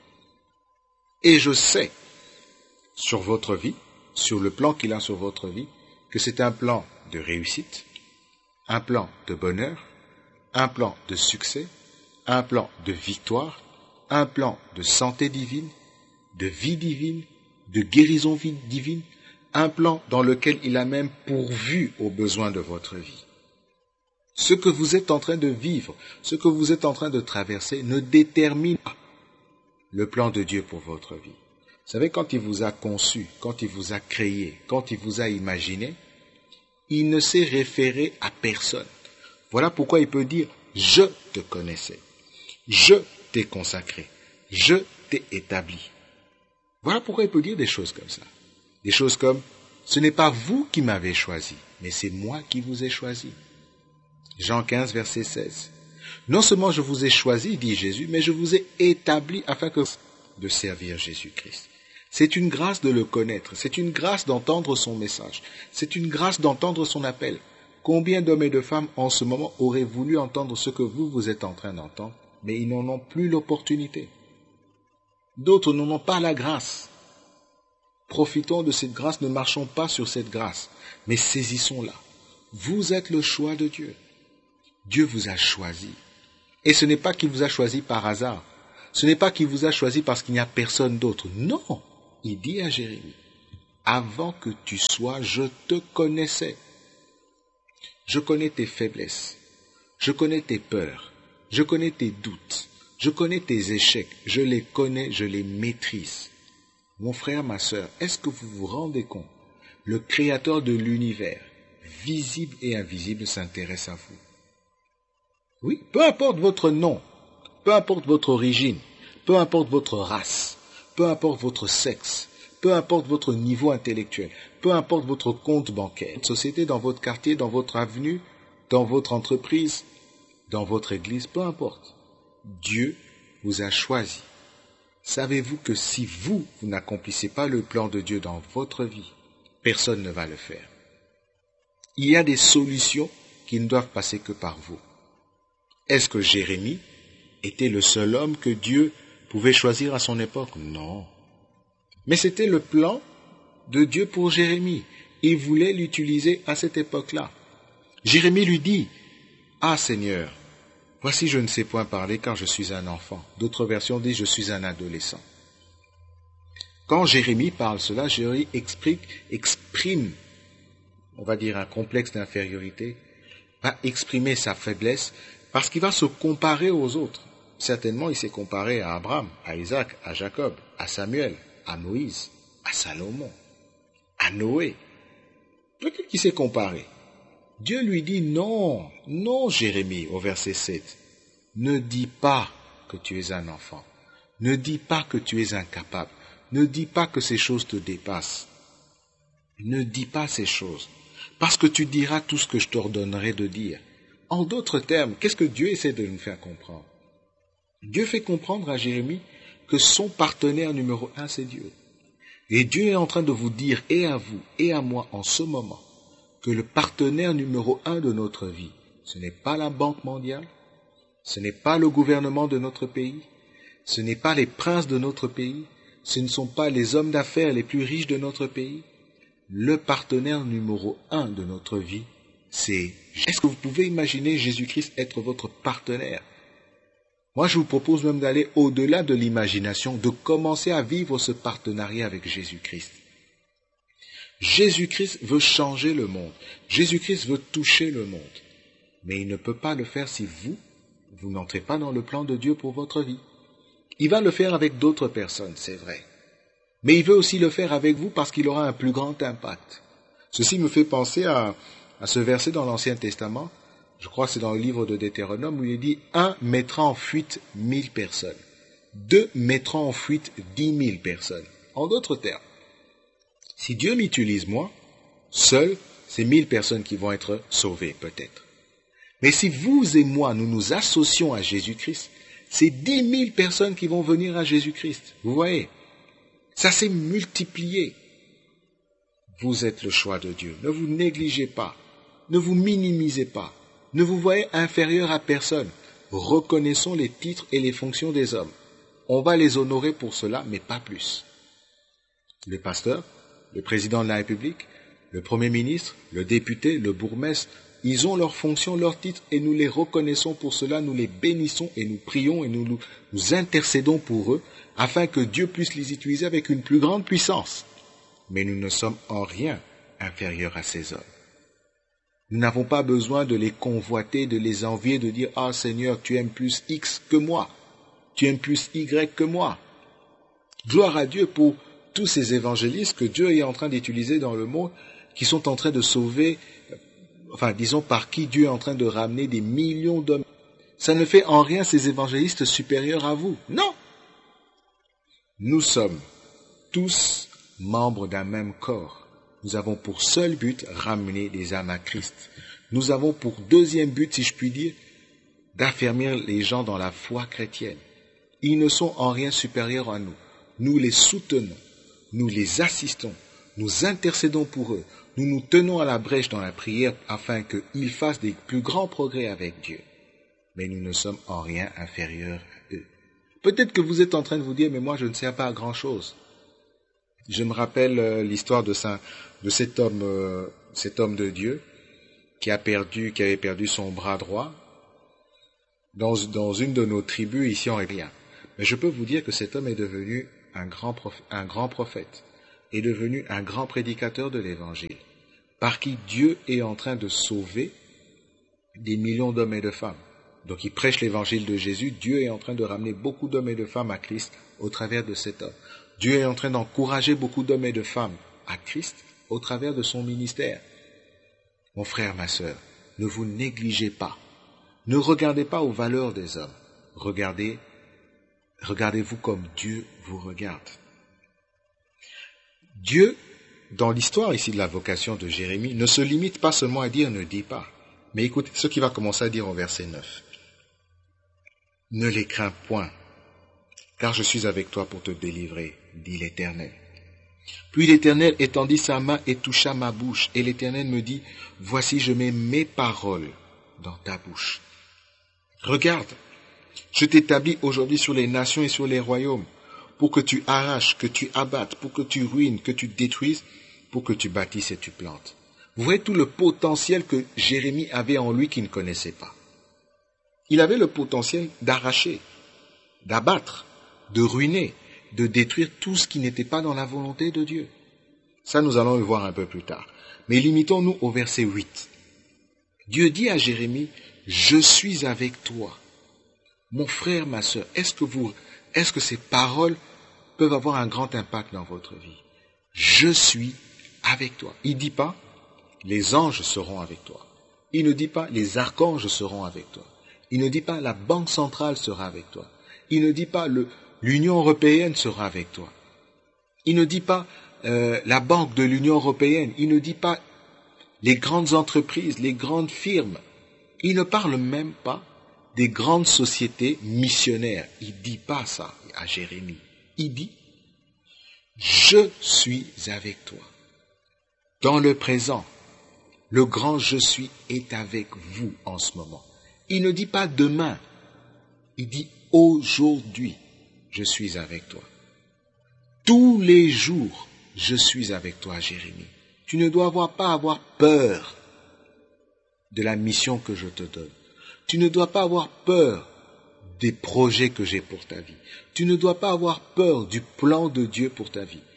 Et je sais, sur votre vie, sur le plan qu'il a sur votre vie, que c'est un plan de réussite, un plan de bonheur, un plan de succès, un plan de victoire, un plan de santé divine, de vie divine, de guérison divine, un plan dans lequel il a même pourvu aux besoins de votre vie. Ce que vous êtes en train de vivre, ce que vous êtes en train de traverser ne détermine pas le plan de Dieu pour votre vie. Vous savez, quand il vous a conçu, quand il vous a créé, quand il vous a imaginé, il ne s'est référé à personne. Voilà pourquoi il peut dire « Je te connaissais, je t'ai consacré, je t'ai établi ». Voilà pourquoi il peut dire des choses comme ça. Des choses comme « Ce n'est pas vous qui m'avez choisi, mais c'est moi qui vous ai choisi ». Jean 15, verset 16. Non seulement je vous ai choisi, dit Jésus, mais je vous ai établi afin de servir Jésus-Christ. C'est une grâce de le connaître, c'est une grâce d'entendre son message, c'est une grâce d'entendre son appel. Combien d'hommes et de femmes en ce moment auraient voulu entendre ce que vous êtes en train d'entendre, mais ils n'en ont plus l'opportunité. D'autres n'en ont pas la grâce. Profitons de cette grâce, ne marchons pas sur cette grâce, mais saisissons-la. Vous êtes le choix de Dieu. Dieu vous a choisi. Et ce n'est pas qu'il vous a choisi par hasard. Ce n'est pas qu'il vous a choisi parce qu'il n'y a personne d'autre. Non, il dit à Jérémie, avant que tu sois, je te connaissais. Je connais tes faiblesses. Je connais tes peurs. Je connais tes doutes. Je connais tes échecs. Je les connais, je les maîtrise. Mon frère, ma sœur, est-ce que vous vous rendez compte? Le Créateur de l'univers, visible et invisible, s'intéresse à vous. Oui, peu importe votre nom, peu importe votre origine, peu importe votre race, peu importe votre sexe, peu importe votre niveau intellectuel, peu importe votre compte bancaire, votre société, dans votre quartier, dans votre avenue, dans votre entreprise, dans votre église, peu importe. Dieu vous a choisi. Savez-vous que si vous n'accomplissez pas le plan de Dieu dans votre vie, personne ne va le faire. Il y a des solutions qui ne doivent passer que par vous. Est-ce que Jérémie était le seul homme que Dieu pouvait choisir à son époque? Non. Mais c'était le plan de Dieu pour Jérémie. Il voulait l'utiliser à cette époque-là. Jérémie lui dit, « Ah Seigneur, voici je ne sais point parler car je suis un enfant. » D'autres versions disent « Je suis un adolescent. » Quand Jérémie parle cela, Jérémie exprime, on va dire, un complexe d'infériorité, va exprimer sa faiblesse parce qu'il va se comparer aux autres. Certainement, il s'est comparé à Abraham, à Isaac, à Jacob, à Samuel, à Moïse, à Salomon, à Noé. Peut-être qu'il s'est comparé. Dieu lui dit non, non Jérémie, au verset 7. Ne dis pas que tu es un enfant. Ne dis pas que tu es incapable. Ne dis pas que ces choses te dépassent. Ne dis pas ces choses. Parce que tu diras tout ce que je t'ordonnerai de dire. En d'autres termes, qu'est-ce que Dieu essaie de nous faire comprendre? Dieu fait comprendre à Jérémie que son partenaire numéro 1, c'est Dieu. Et Dieu est en train de vous dire, et à vous, et à moi, en ce moment, que le partenaire numéro 1 de notre vie, ce n'est pas la Banque mondiale, ce n'est pas le gouvernement de notre pays, ce n'est pas les princes de notre pays, ce ne sont pas les hommes d'affaires les plus riches de notre pays. Le partenaire numéro 1 de notre vie, c'est... Est-ce que vous pouvez imaginer Jésus-Christ être votre partenaire? Moi, je vous propose même d'aller au-delà de l'imagination, de commencer à vivre ce partenariat avec Jésus-Christ. Jésus-Christ veut changer le monde. Jésus-Christ veut toucher le monde. Mais il ne peut pas le faire si vous n'entrez pas dans le plan de Dieu pour votre vie. Il va le faire avec d'autres personnes, c'est vrai. Mais il veut aussi le faire avec vous parce qu'il aura un plus grand impact. Ceci me fait penser à ce verset dans l'Ancien Testament. Je crois que c'est dans le livre de Deutéronome où il est dit « 1 mettra en fuite 1000 personnes. 2 mettra en fuite 10 000 personnes. » En d'autres termes, si Dieu m'utilise moi, seuls, c'est 1000 personnes qui vont être sauvées peut-être. Mais si vous et moi, nous nous associons à Jésus-Christ, c'est 10 000 personnes qui vont venir à Jésus-Christ. Vous voyez, ça s'est multiplié. Vous êtes le choix de Dieu. Ne vous négligez pas. Ne vous minimisez pas. Ne vous voyez inférieur à personne. Reconnaissons les titres et les fonctions des hommes. On va les honorer pour cela, mais pas plus. Le pasteur, le président de la République, le Premier ministre, le député, le bourgmestre, ils ont leurs fonctions, leurs titres, et nous les reconnaissons pour cela, nous les bénissons et nous prions et nous intercédons pour eux, afin que Dieu puisse les utiliser avec une plus grande puissance. Mais nous ne sommes en rien inférieurs à ces hommes. Nous n'avons pas besoin de les convoiter, de les envier, de dire « Ah Seigneur, tu aimes plus X que moi, tu aimes plus Y que moi. » Gloire à Dieu pour tous ces évangélistes que Dieu est en train d'utiliser dans le monde, qui sont en train de sauver, enfin disons par qui Dieu est en train de ramener des millions d'hommes. Ça ne fait en rien ces évangélistes supérieurs à vous. Non! Nous sommes tous membres d'un même corps. Nous avons pour seul but ramener des âmes à Christ. Nous avons pour deuxième but, si je puis dire, d'affermir les gens dans la foi chrétienne. Ils ne sont en rien supérieurs à nous. Nous les soutenons, nous les assistons, nous intercédons pour eux, nous nous tenons à la brèche dans la prière afin qu'ils fassent des plus grands progrès avec Dieu. Mais nous ne sommes en rien inférieurs à eux. Peut-être que vous êtes en train de vous dire, mais moi je ne sais pas grand-chose. Je me rappelle l'histoire de cet homme de Dieu qui avait perdu son bras droit dans une de nos tribus ici en République. Mais je peux vous dire que cet homme est devenu un grand prophète, est devenu un grand prédicateur de l'Évangile, par qui Dieu est en train de sauver des millions d'hommes et de femmes. Donc il prêche l'Évangile de Jésus, Dieu est en train de ramener beaucoup d'hommes et de femmes à Christ au travers de cet homme. Dieu est en train d'encourager beaucoup d'hommes et de femmes à Christ au travers de son ministère. Mon frère, ma sœur, ne vous négligez pas. Ne regardez pas aux valeurs des hommes. Regardez-vous comme Dieu vous regarde. Dieu, dans l'histoire ici de la vocation de Jérémie, ne se limite pas seulement à dire « ne dis pas ». Mais écoutez ce qu'il va commencer à dire au verset 9. « Ne les crains point, car je suis avec toi pour te délivrer, dit l'Éternel. » Puis l'Éternel étendit sa main et toucha ma bouche, et l'Éternel me dit, « Voici, je mets mes paroles dans ta bouche. Regarde, je t'établis aujourd'hui sur les nations et sur les royaumes, pour que tu arraches, que tu abattes, pour que tu ruines, que tu détruises, pour que tu bâtisses et tu plantes. » Vous voyez tout le potentiel que Jérémie avait en lui qu'il ne connaissait pas. Il avait le potentiel d'arracher, d'abattre, de ruiner, de détruire tout ce qui n'était pas dans la volonté de Dieu. Ça, nous allons le voir un peu plus tard. Mais limitons-nous au verset 8. Dieu dit à Jérémie, « Je suis avec toi. » Mon frère, ma sœur, est-ce que ces paroles peuvent avoir un grand impact dans votre vie? Je suis avec toi. Il ne dit pas, les anges seront avec toi. Il ne dit pas, les archanges seront avec toi. Il ne dit pas, la banque centrale sera avec toi. Il ne dit pas, l'Union européenne sera avec toi. Il ne dit pas, la banque de l'Union européenne. Il ne dit pas, les grandes entreprises, les grandes firmes. Il ne parle même pas des grandes sociétés missionnaires. Il ne dit pas ça à Jérémie. Il dit, je suis avec toi. Dans le présent, le grand je suis est avec vous en ce moment. Il ne dit pas demain. Il dit aujourd'hui, je suis avec toi. Tous les jours, je suis avec toi, Jérémie. Tu ne dois pas avoir peur de la mission que je te donne. Tu ne dois pas avoir peur des projets que j'ai pour ta vie. Tu ne dois pas avoir peur du plan de Dieu pour ta vie.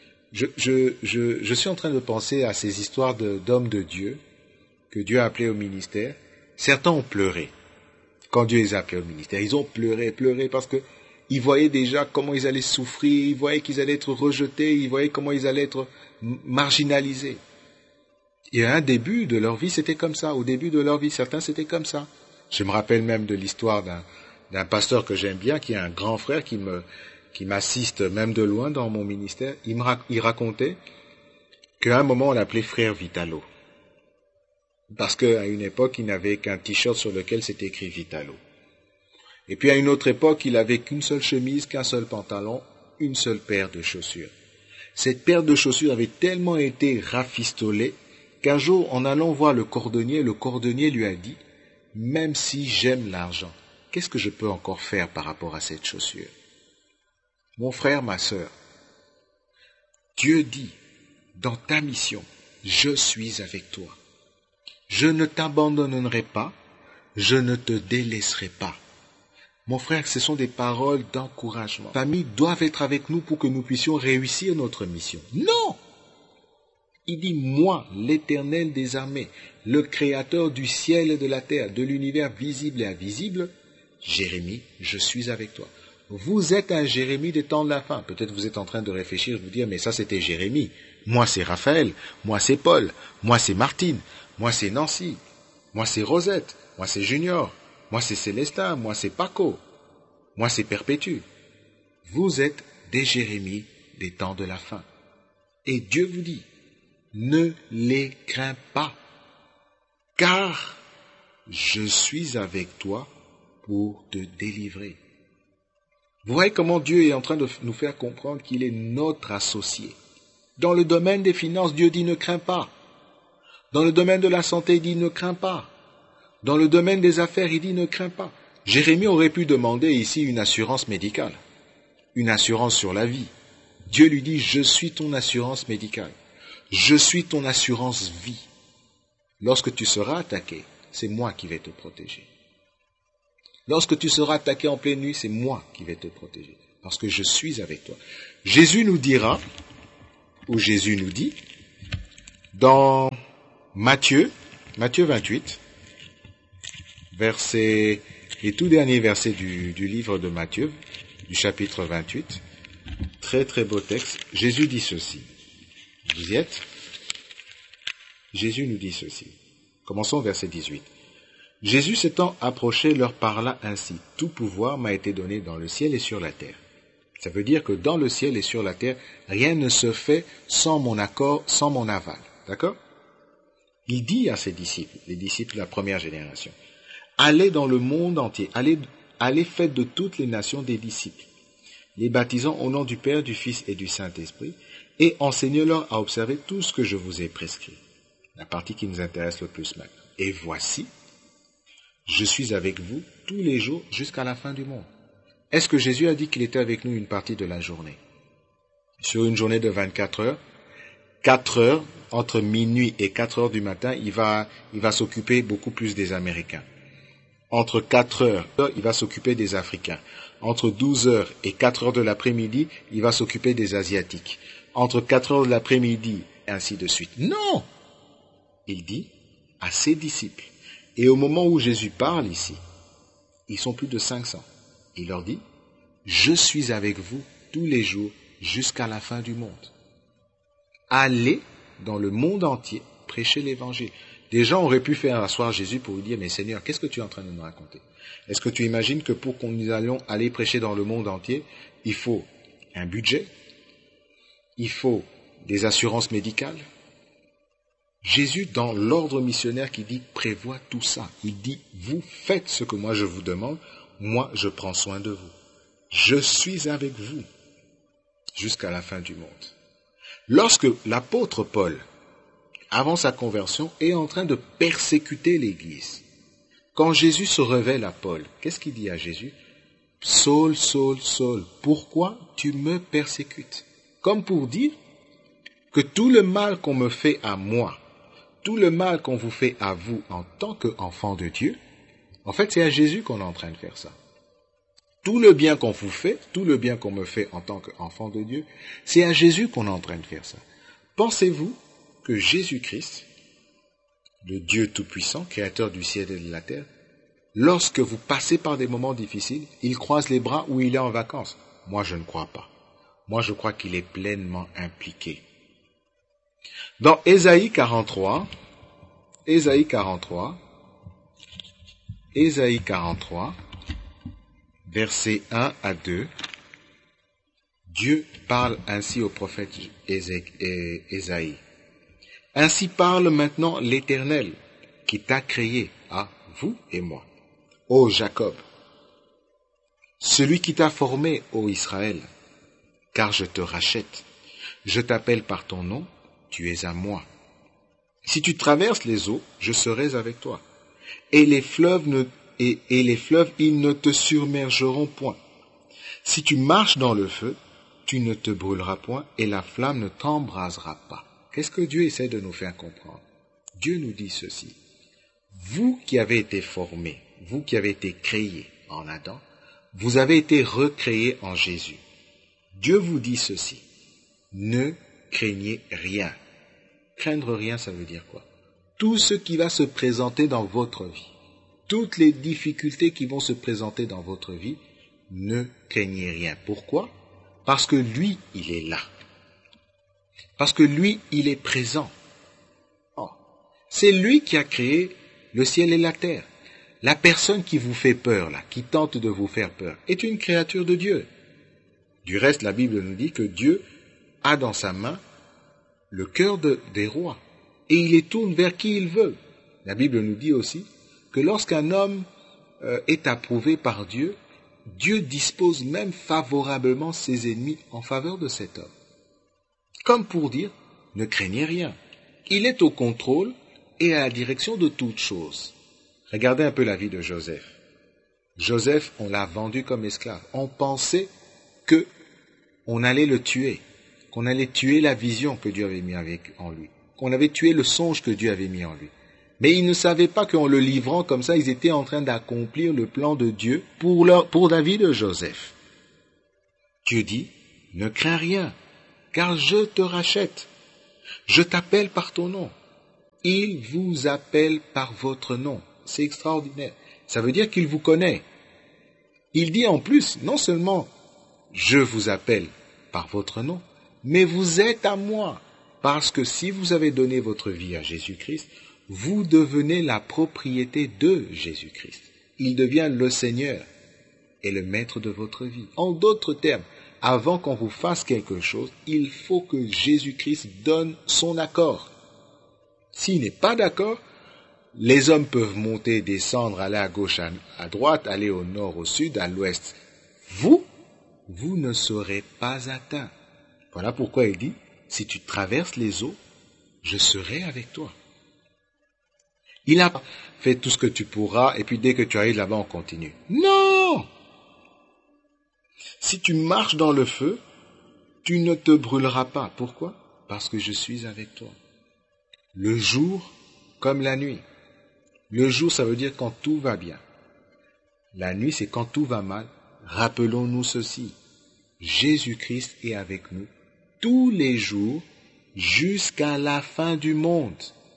Je suis en train de penser à ces histoires d'hommes de Dieu que Dieu a appelés au ministère. Certains ont pleuré quand Dieu les a appelés au ministère. Ils ont pleuré parce que ils voyaient déjà comment ils allaient souffrir, ils voyaient qu'ils allaient être rejetés, ils voyaient comment ils allaient être marginalisés. Et à un début de leur vie, c'était comme ça. Au début de leur vie, certains, c'était comme ça. Je me rappelle même de l'histoire d'un pasteur que j'aime bien, qui est un grand frère, qui m'assiste même de loin dans mon ministère. Il racontait qu'à un moment, on l'appelait frère Vitalo. Parce qu'à une époque, il n'avait qu'un t-shirt sur lequel c'était écrit Vitalo. Et puis à une autre époque, il n'avait qu'une seule chemise, qu'un seul pantalon, une seule paire de chaussures. Cette paire de chaussures avait tellement été rafistolée qu'un jour, en allant voir le cordonnier lui a dit, « Même si j'aime l'argent, qu'est-ce que je peux encore faire par rapport à cette chaussure ?» Mon frère, ma sœur, Dieu dit, dans ta mission, « Je suis avec toi. Je ne t'abandonnerai pas, je ne te délaisserai pas. » Mon frère, ce sont des paroles d'encouragement. Les familles doivent être avec nous pour que nous puissions réussir notre mission. Non! Il dit, moi, l'Éternel des armées, le Créateur du ciel et de la terre, de l'univers visible et invisible, Jérémie, je suis avec toi. Vous êtes un Jérémie des temps de la fin. Peut-être vous êtes en train de réfléchir, de vous dire, mais ça c'était Jérémie. Moi c'est Raphaël, moi c'est Paul, moi c'est Martine, moi c'est Nancy, moi c'est Rosette, moi c'est Junior, moi c'est Célestin, moi c'est Paco, moi c'est Perpétue. Vous êtes des Jérémies des temps de la fin. Et Dieu vous dit, ne les crains pas, car je suis avec toi pour te délivrer. Vous voyez comment Dieu est en train de nous faire comprendre qu'il est notre associé. Dans le domaine des finances, Dieu dit ne crains pas. Dans le domaine de la santé, il dit ne crains pas. Dans le domaine des affaires, il dit ne crains pas. Jérémie aurait pu demander ici une assurance médicale, une assurance sur la vie. Dieu lui dit, je suis ton assurance médicale. Je suis ton assurance vie. Lorsque tu seras attaqué, c'est moi qui vais te protéger. Lorsque tu seras attaqué en pleine nuit, c'est moi qui vais te protéger. Parce que je suis avec toi. Jésus nous dira, ou Jésus nous dit, dans Matthieu 28, les tout derniers versets du livre de Matthieu, du chapitre 28, très très beau texte, Jésus dit ceci. Vous y êtes? Jésus nous dit ceci. Commençons au verset 18. Jésus s'étant approché leur parla ainsi. Tout pouvoir m'a été donné dans le ciel et sur la terre. Ça veut dire que dans le ciel et sur la terre, rien ne se fait sans mon accord, sans mon aval. D'accord? Il dit à ses disciples, les disciples de la première génération, allez dans le monde entier, allez faites de toutes les nations des disciples, les baptisant au nom du Père, du Fils et du Saint-Esprit, et enseignez-leur à observer tout ce que je vous ai prescrit. La partie qui nous intéresse le plus maintenant. Et voici, je suis avec vous tous les jours jusqu'à la fin du monde. Est-ce que Jésus a dit qu'il était avec nous une partie de la journée? Sur une journée de 24 heures, 4 heures, entre minuit et 4 heures du matin, il va s'occuper beaucoup plus des Américains. Entre 4 heures, il va s'occuper des Africains. Entre 12 heures et 4 heures de l'après-midi, il va s'occuper des Asiatiques. Entre 4 heures de l'après-midi, et ainsi de suite. Non! Il dit à ses disciples. Et au moment où Jésus parle ici, ils sont plus de 500. Il leur dit, je suis avec vous tous les jours jusqu'à la fin du monde. Allez dans le monde entier prêcher l'évangile. Des gens auraient pu faire asseoir Jésus pour lui dire, mais Seigneur, qu'est-ce que tu es en train de nous raconter? Est-ce que tu imagines que pour qu'on nous allions aller prêcher dans le monde entier, il faut un budget? Il faut des assurances médicales? Jésus, dans l'ordre missionnaire qui dit, prévoit tout ça. Il dit, vous faites ce que moi je vous demande, moi je prends soin de vous. Je suis avec vous jusqu'à la fin du monde. Lorsque l'apôtre Paul, avant sa conversion, est en train de persécuter l'Église, quand Jésus se révèle à Paul, qu'est-ce qu'il dit à Jésus? Saul, Saul, Saul, pourquoi tu me persécutes? Comme pour dire que tout le mal qu'on me fait à moi, tout le mal qu'on vous fait à vous en tant qu'enfant de Dieu, en fait, c'est à Jésus qu'on est en train de faire ça. Tout le bien qu'on vous fait, tout le bien qu'on me fait en tant qu'enfant de Dieu, c'est à Jésus qu'on est en train de faire ça. Pensez-vous que Jésus-Christ, le Dieu Tout-Puissant, créateur du ciel et de la terre, lorsque vous passez par des moments difficiles, il croise les bras ou il est en vacances? Moi, je ne crois pas. Moi, je crois qu'il est pleinement impliqué. Dans Ésaïe 43, versets 1 à 2, Dieu parle ainsi au prophète Ésaïe. Ainsi parle maintenant l'Éternel qui t'a créé, à vous et moi. Ô Jacob, celui qui t'a formé, ô Israël, car je te rachète. Je t'appelle par ton nom, tu es à moi. Si tu traverses les eaux, je serai avec toi. Et les fleuves, ils ne te submergeront point. Si tu marches dans le feu, tu ne te brûleras point et la flamme ne t'embrasera pas. Qu'est-ce que Dieu essaie de nous faire comprendre? Dieu nous dit ceci. Vous qui avez été formés, vous qui avez été créés en Adam, vous avez été recréés en Jésus. Dieu vous dit ceci. Ne craignez rien. Craindre rien, ça veut dire quoi? Tout ce qui va se présenter dans votre vie, toutes les difficultés qui vont se présenter dans votre vie, ne craignez rien. Pourquoi? Parce que lui, il est là. Parce que lui, il est présent. Oh. C'est lui qui a créé le ciel et la terre. La personne qui vous fait peur, là, qui tente de vous faire peur, est une créature de Dieu. Du reste, la Bible nous dit que Dieu a dans sa main le cœur des rois, et il les tourne vers qui il veut. La Bible nous dit aussi que lorsqu'un homme est approuvé par Dieu, Dieu dispose même favorablement ses ennemis en faveur de cet homme. Comme pour dire, ne craignez rien. Il est au contrôle et à la direction de toutes choses. Regardez un peu la vie de Joseph. Joseph, on l'a vendu comme esclave. On pensait qu'on allait le tuer. qu'on allait tuer la vision que Dieu avait mis en lui, qu'on avait tué le songe que Dieu avait mis en lui. Mais ils ne savaient pas qu'en le livrant comme ça, ils étaient en train d'accomplir le plan de Dieu pour la vie de Joseph. Dieu dit, ne crains rien, car je te rachète. Je t'appelle par ton nom. Il vous appelle par votre nom. C'est extraordinaire. Ça veut dire qu'il vous connaît. Il dit en plus, non seulement je vous appelle par votre nom, mais vous êtes à moi. Parce que si vous avez donné votre vie à Jésus-Christ, vous devenez la propriété de Jésus-Christ. Il devient le Seigneur et le maître de votre vie. En d'autres termes, avant qu'on vous fasse quelque chose, il faut que Jésus-Christ donne son accord. S'il n'est pas d'accord, les hommes peuvent monter, descendre, aller à gauche, à droite, aller au nord, au sud, à l'ouest. Vous ne serez pas atteints. Voilà pourquoi il dit, si tu traverses les eaux, je serai avec toi. Il a fait tout ce que tu pourras, et puis dès que tu arrives là-bas, on continue. Non! Si tu marches dans le feu, tu ne te brûleras pas. Pourquoi? Parce que je suis avec toi. Le jour comme la nuit. Le jour, ça veut dire quand tout va bien. La nuit, c'est quand tout va mal. Rappelons-nous ceci. Jésus-Christ est avec nous tous les jours jusqu'à la fin du monde.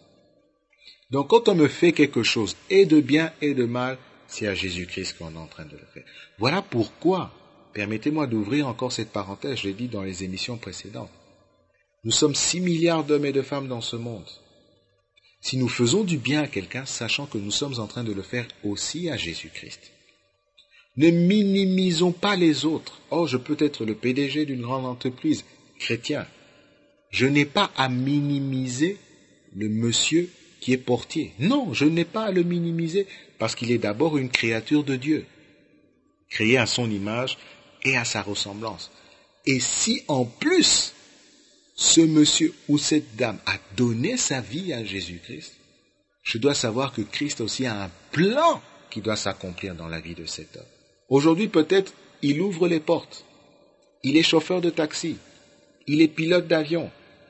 Donc quand on me fait quelque chose, et de bien et de mal, c'est à Jésus-Christ qu'on est en train de le faire. Voilà pourquoi, permettez-moi d'ouvrir encore cette parenthèse, je l'ai dit dans les émissions précédentes. Nous sommes 6 milliards d'hommes et de femmes dans ce monde. Si nous faisons du bien à quelqu'un, sachant que nous sommes en train de le faire aussi à Jésus-Christ. Ne minimisons pas les autres. Oh, je peux être le PDG d'une grande entreprise chrétien. Je n'ai pas à minimiser le monsieur qui est portier. Non, je n'ai pas à le minimiser parce qu'il est d'abord une créature de Dieu, créée à son image et à sa ressemblance. Et si en plus, ce monsieur ou cette dame a donné sa vie à Jésus-Christ, je dois savoir que Christ aussi a un plan qui doit s'accomplir dans la vie de cet homme. Aujourd'hui, peut-être, il ouvre les portes. Il est chauffeur de taxi. Il est pilote d'avion.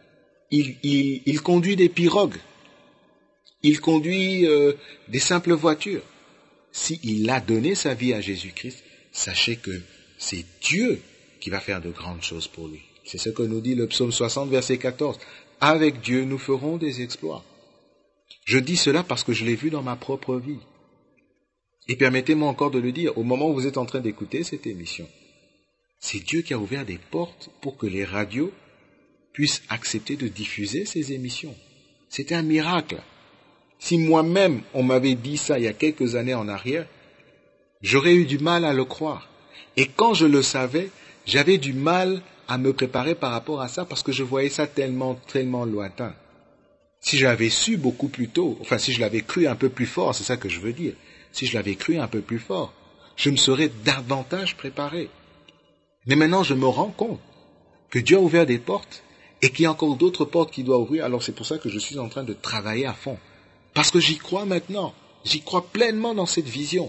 Il conduit des pirogues. Il conduit des simples voitures. S'il a donné sa vie à Jésus-Christ, sachez que c'est Dieu qui va faire de grandes choses pour lui. C'est ce que nous dit le psaume 60, verset 14. Avec Dieu, nous ferons des exploits. Je dis cela parce que je l'ai vu dans ma propre vie. Et permettez-moi encore de le dire, au moment où vous êtes en train d'écouter cette émission, c'est Dieu qui a ouvert des portes pour que les radios puissent accepter de diffuser ces émissions. C'était un miracle. Si moi-même, on m'avait dit ça il y a quelques années en arrière, j'aurais eu du mal à le croire. Et quand je le savais, j'avais du mal à me préparer par rapport à ça parce que je voyais ça tellement lointain. Si j'avais su beaucoup plus tôt, enfin si je l'avais cru un peu plus fort, c'est ça que je veux dire, si je l'avais cru un peu plus fort, je me serais davantage préparé. Mais maintenant, je me rends compte que Dieu a ouvert des portes et qu'il y a encore d'autres portes qu'il doit ouvrir. Alors c'est pour ça que je suis en train de travailler à fond. Parce que j'y crois maintenant. J'y crois pleinement dans cette vision.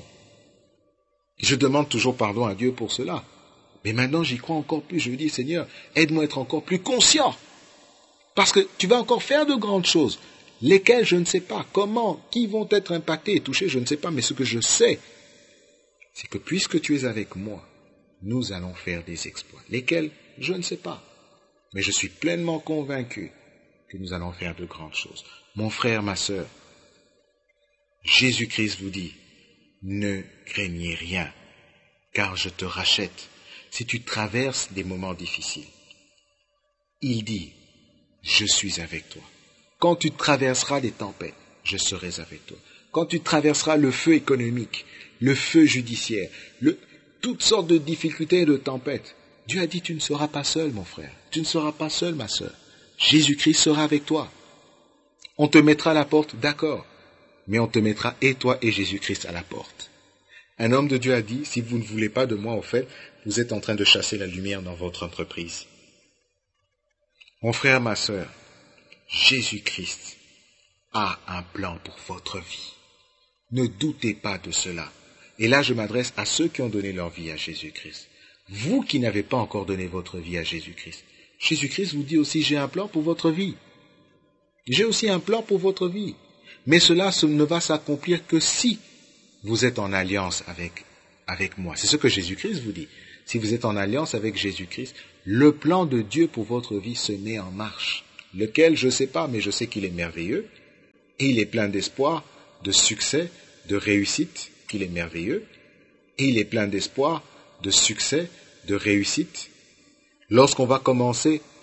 Je demande toujours pardon à Dieu pour cela. Mais maintenant, j'y crois encore plus. Je me dis, Seigneur, aide-moi à être encore plus conscient. Parce que tu vas encore faire de grandes choses. Lesquelles, je ne sais pas. Comment, qui vont être impactés et touchés, je ne sais pas. Mais ce que je sais, c'est que puisque tu es avec moi, nous allons faire des exploits. Lesquels, je ne sais pas. Mais je suis pleinement convaincu que nous allons faire de grandes choses. Mon frère, ma sœur, Jésus-Christ vous dit, ne craignez rien, car je te rachète. Si tu traverses des moments difficiles, il dit, je suis avec toi. Quand tu traverseras des tempêtes, je serai avec toi. Quand tu traverseras le feu économique, le feu judiciaire, toutes sortes de difficultés et de tempêtes, Dieu a dit, tu ne seras pas seul, mon frère. Tu ne seras pas seul, ma sœur. Jésus-Christ sera avec toi. On te mettra à la porte, d'accord, mais on te mettra et toi et Jésus-Christ à la porte. Un homme de Dieu a dit, si vous ne voulez pas de moi, au fait, vous êtes en train de chasser la lumière dans votre entreprise. Mon frère, ma sœur, Jésus-Christ a un plan pour votre vie. Ne doutez pas de cela. Et là, je m'adresse à ceux qui ont donné leur vie à Jésus-Christ. Vous qui n'avez pas encore donné votre vie à Jésus-Christ, Jésus-Christ vous dit aussi, j'ai un plan pour votre vie. J'ai aussi un plan pour votre vie. Mais cela ne va s'accomplir que si vous êtes en alliance avec moi. C'est ce que Jésus-Christ vous dit. Si vous êtes en alliance avec Jésus-Christ, le plan de Dieu pour votre vie se met en marche. Lequel, je ne sais pas, mais je sais qu'il est merveilleux. Et il est plein d'espoir, de succès, de réussite, qu'il est merveilleux. Et il est plein d'espoir, de succès, de réussite. Lorsqu'on va commencer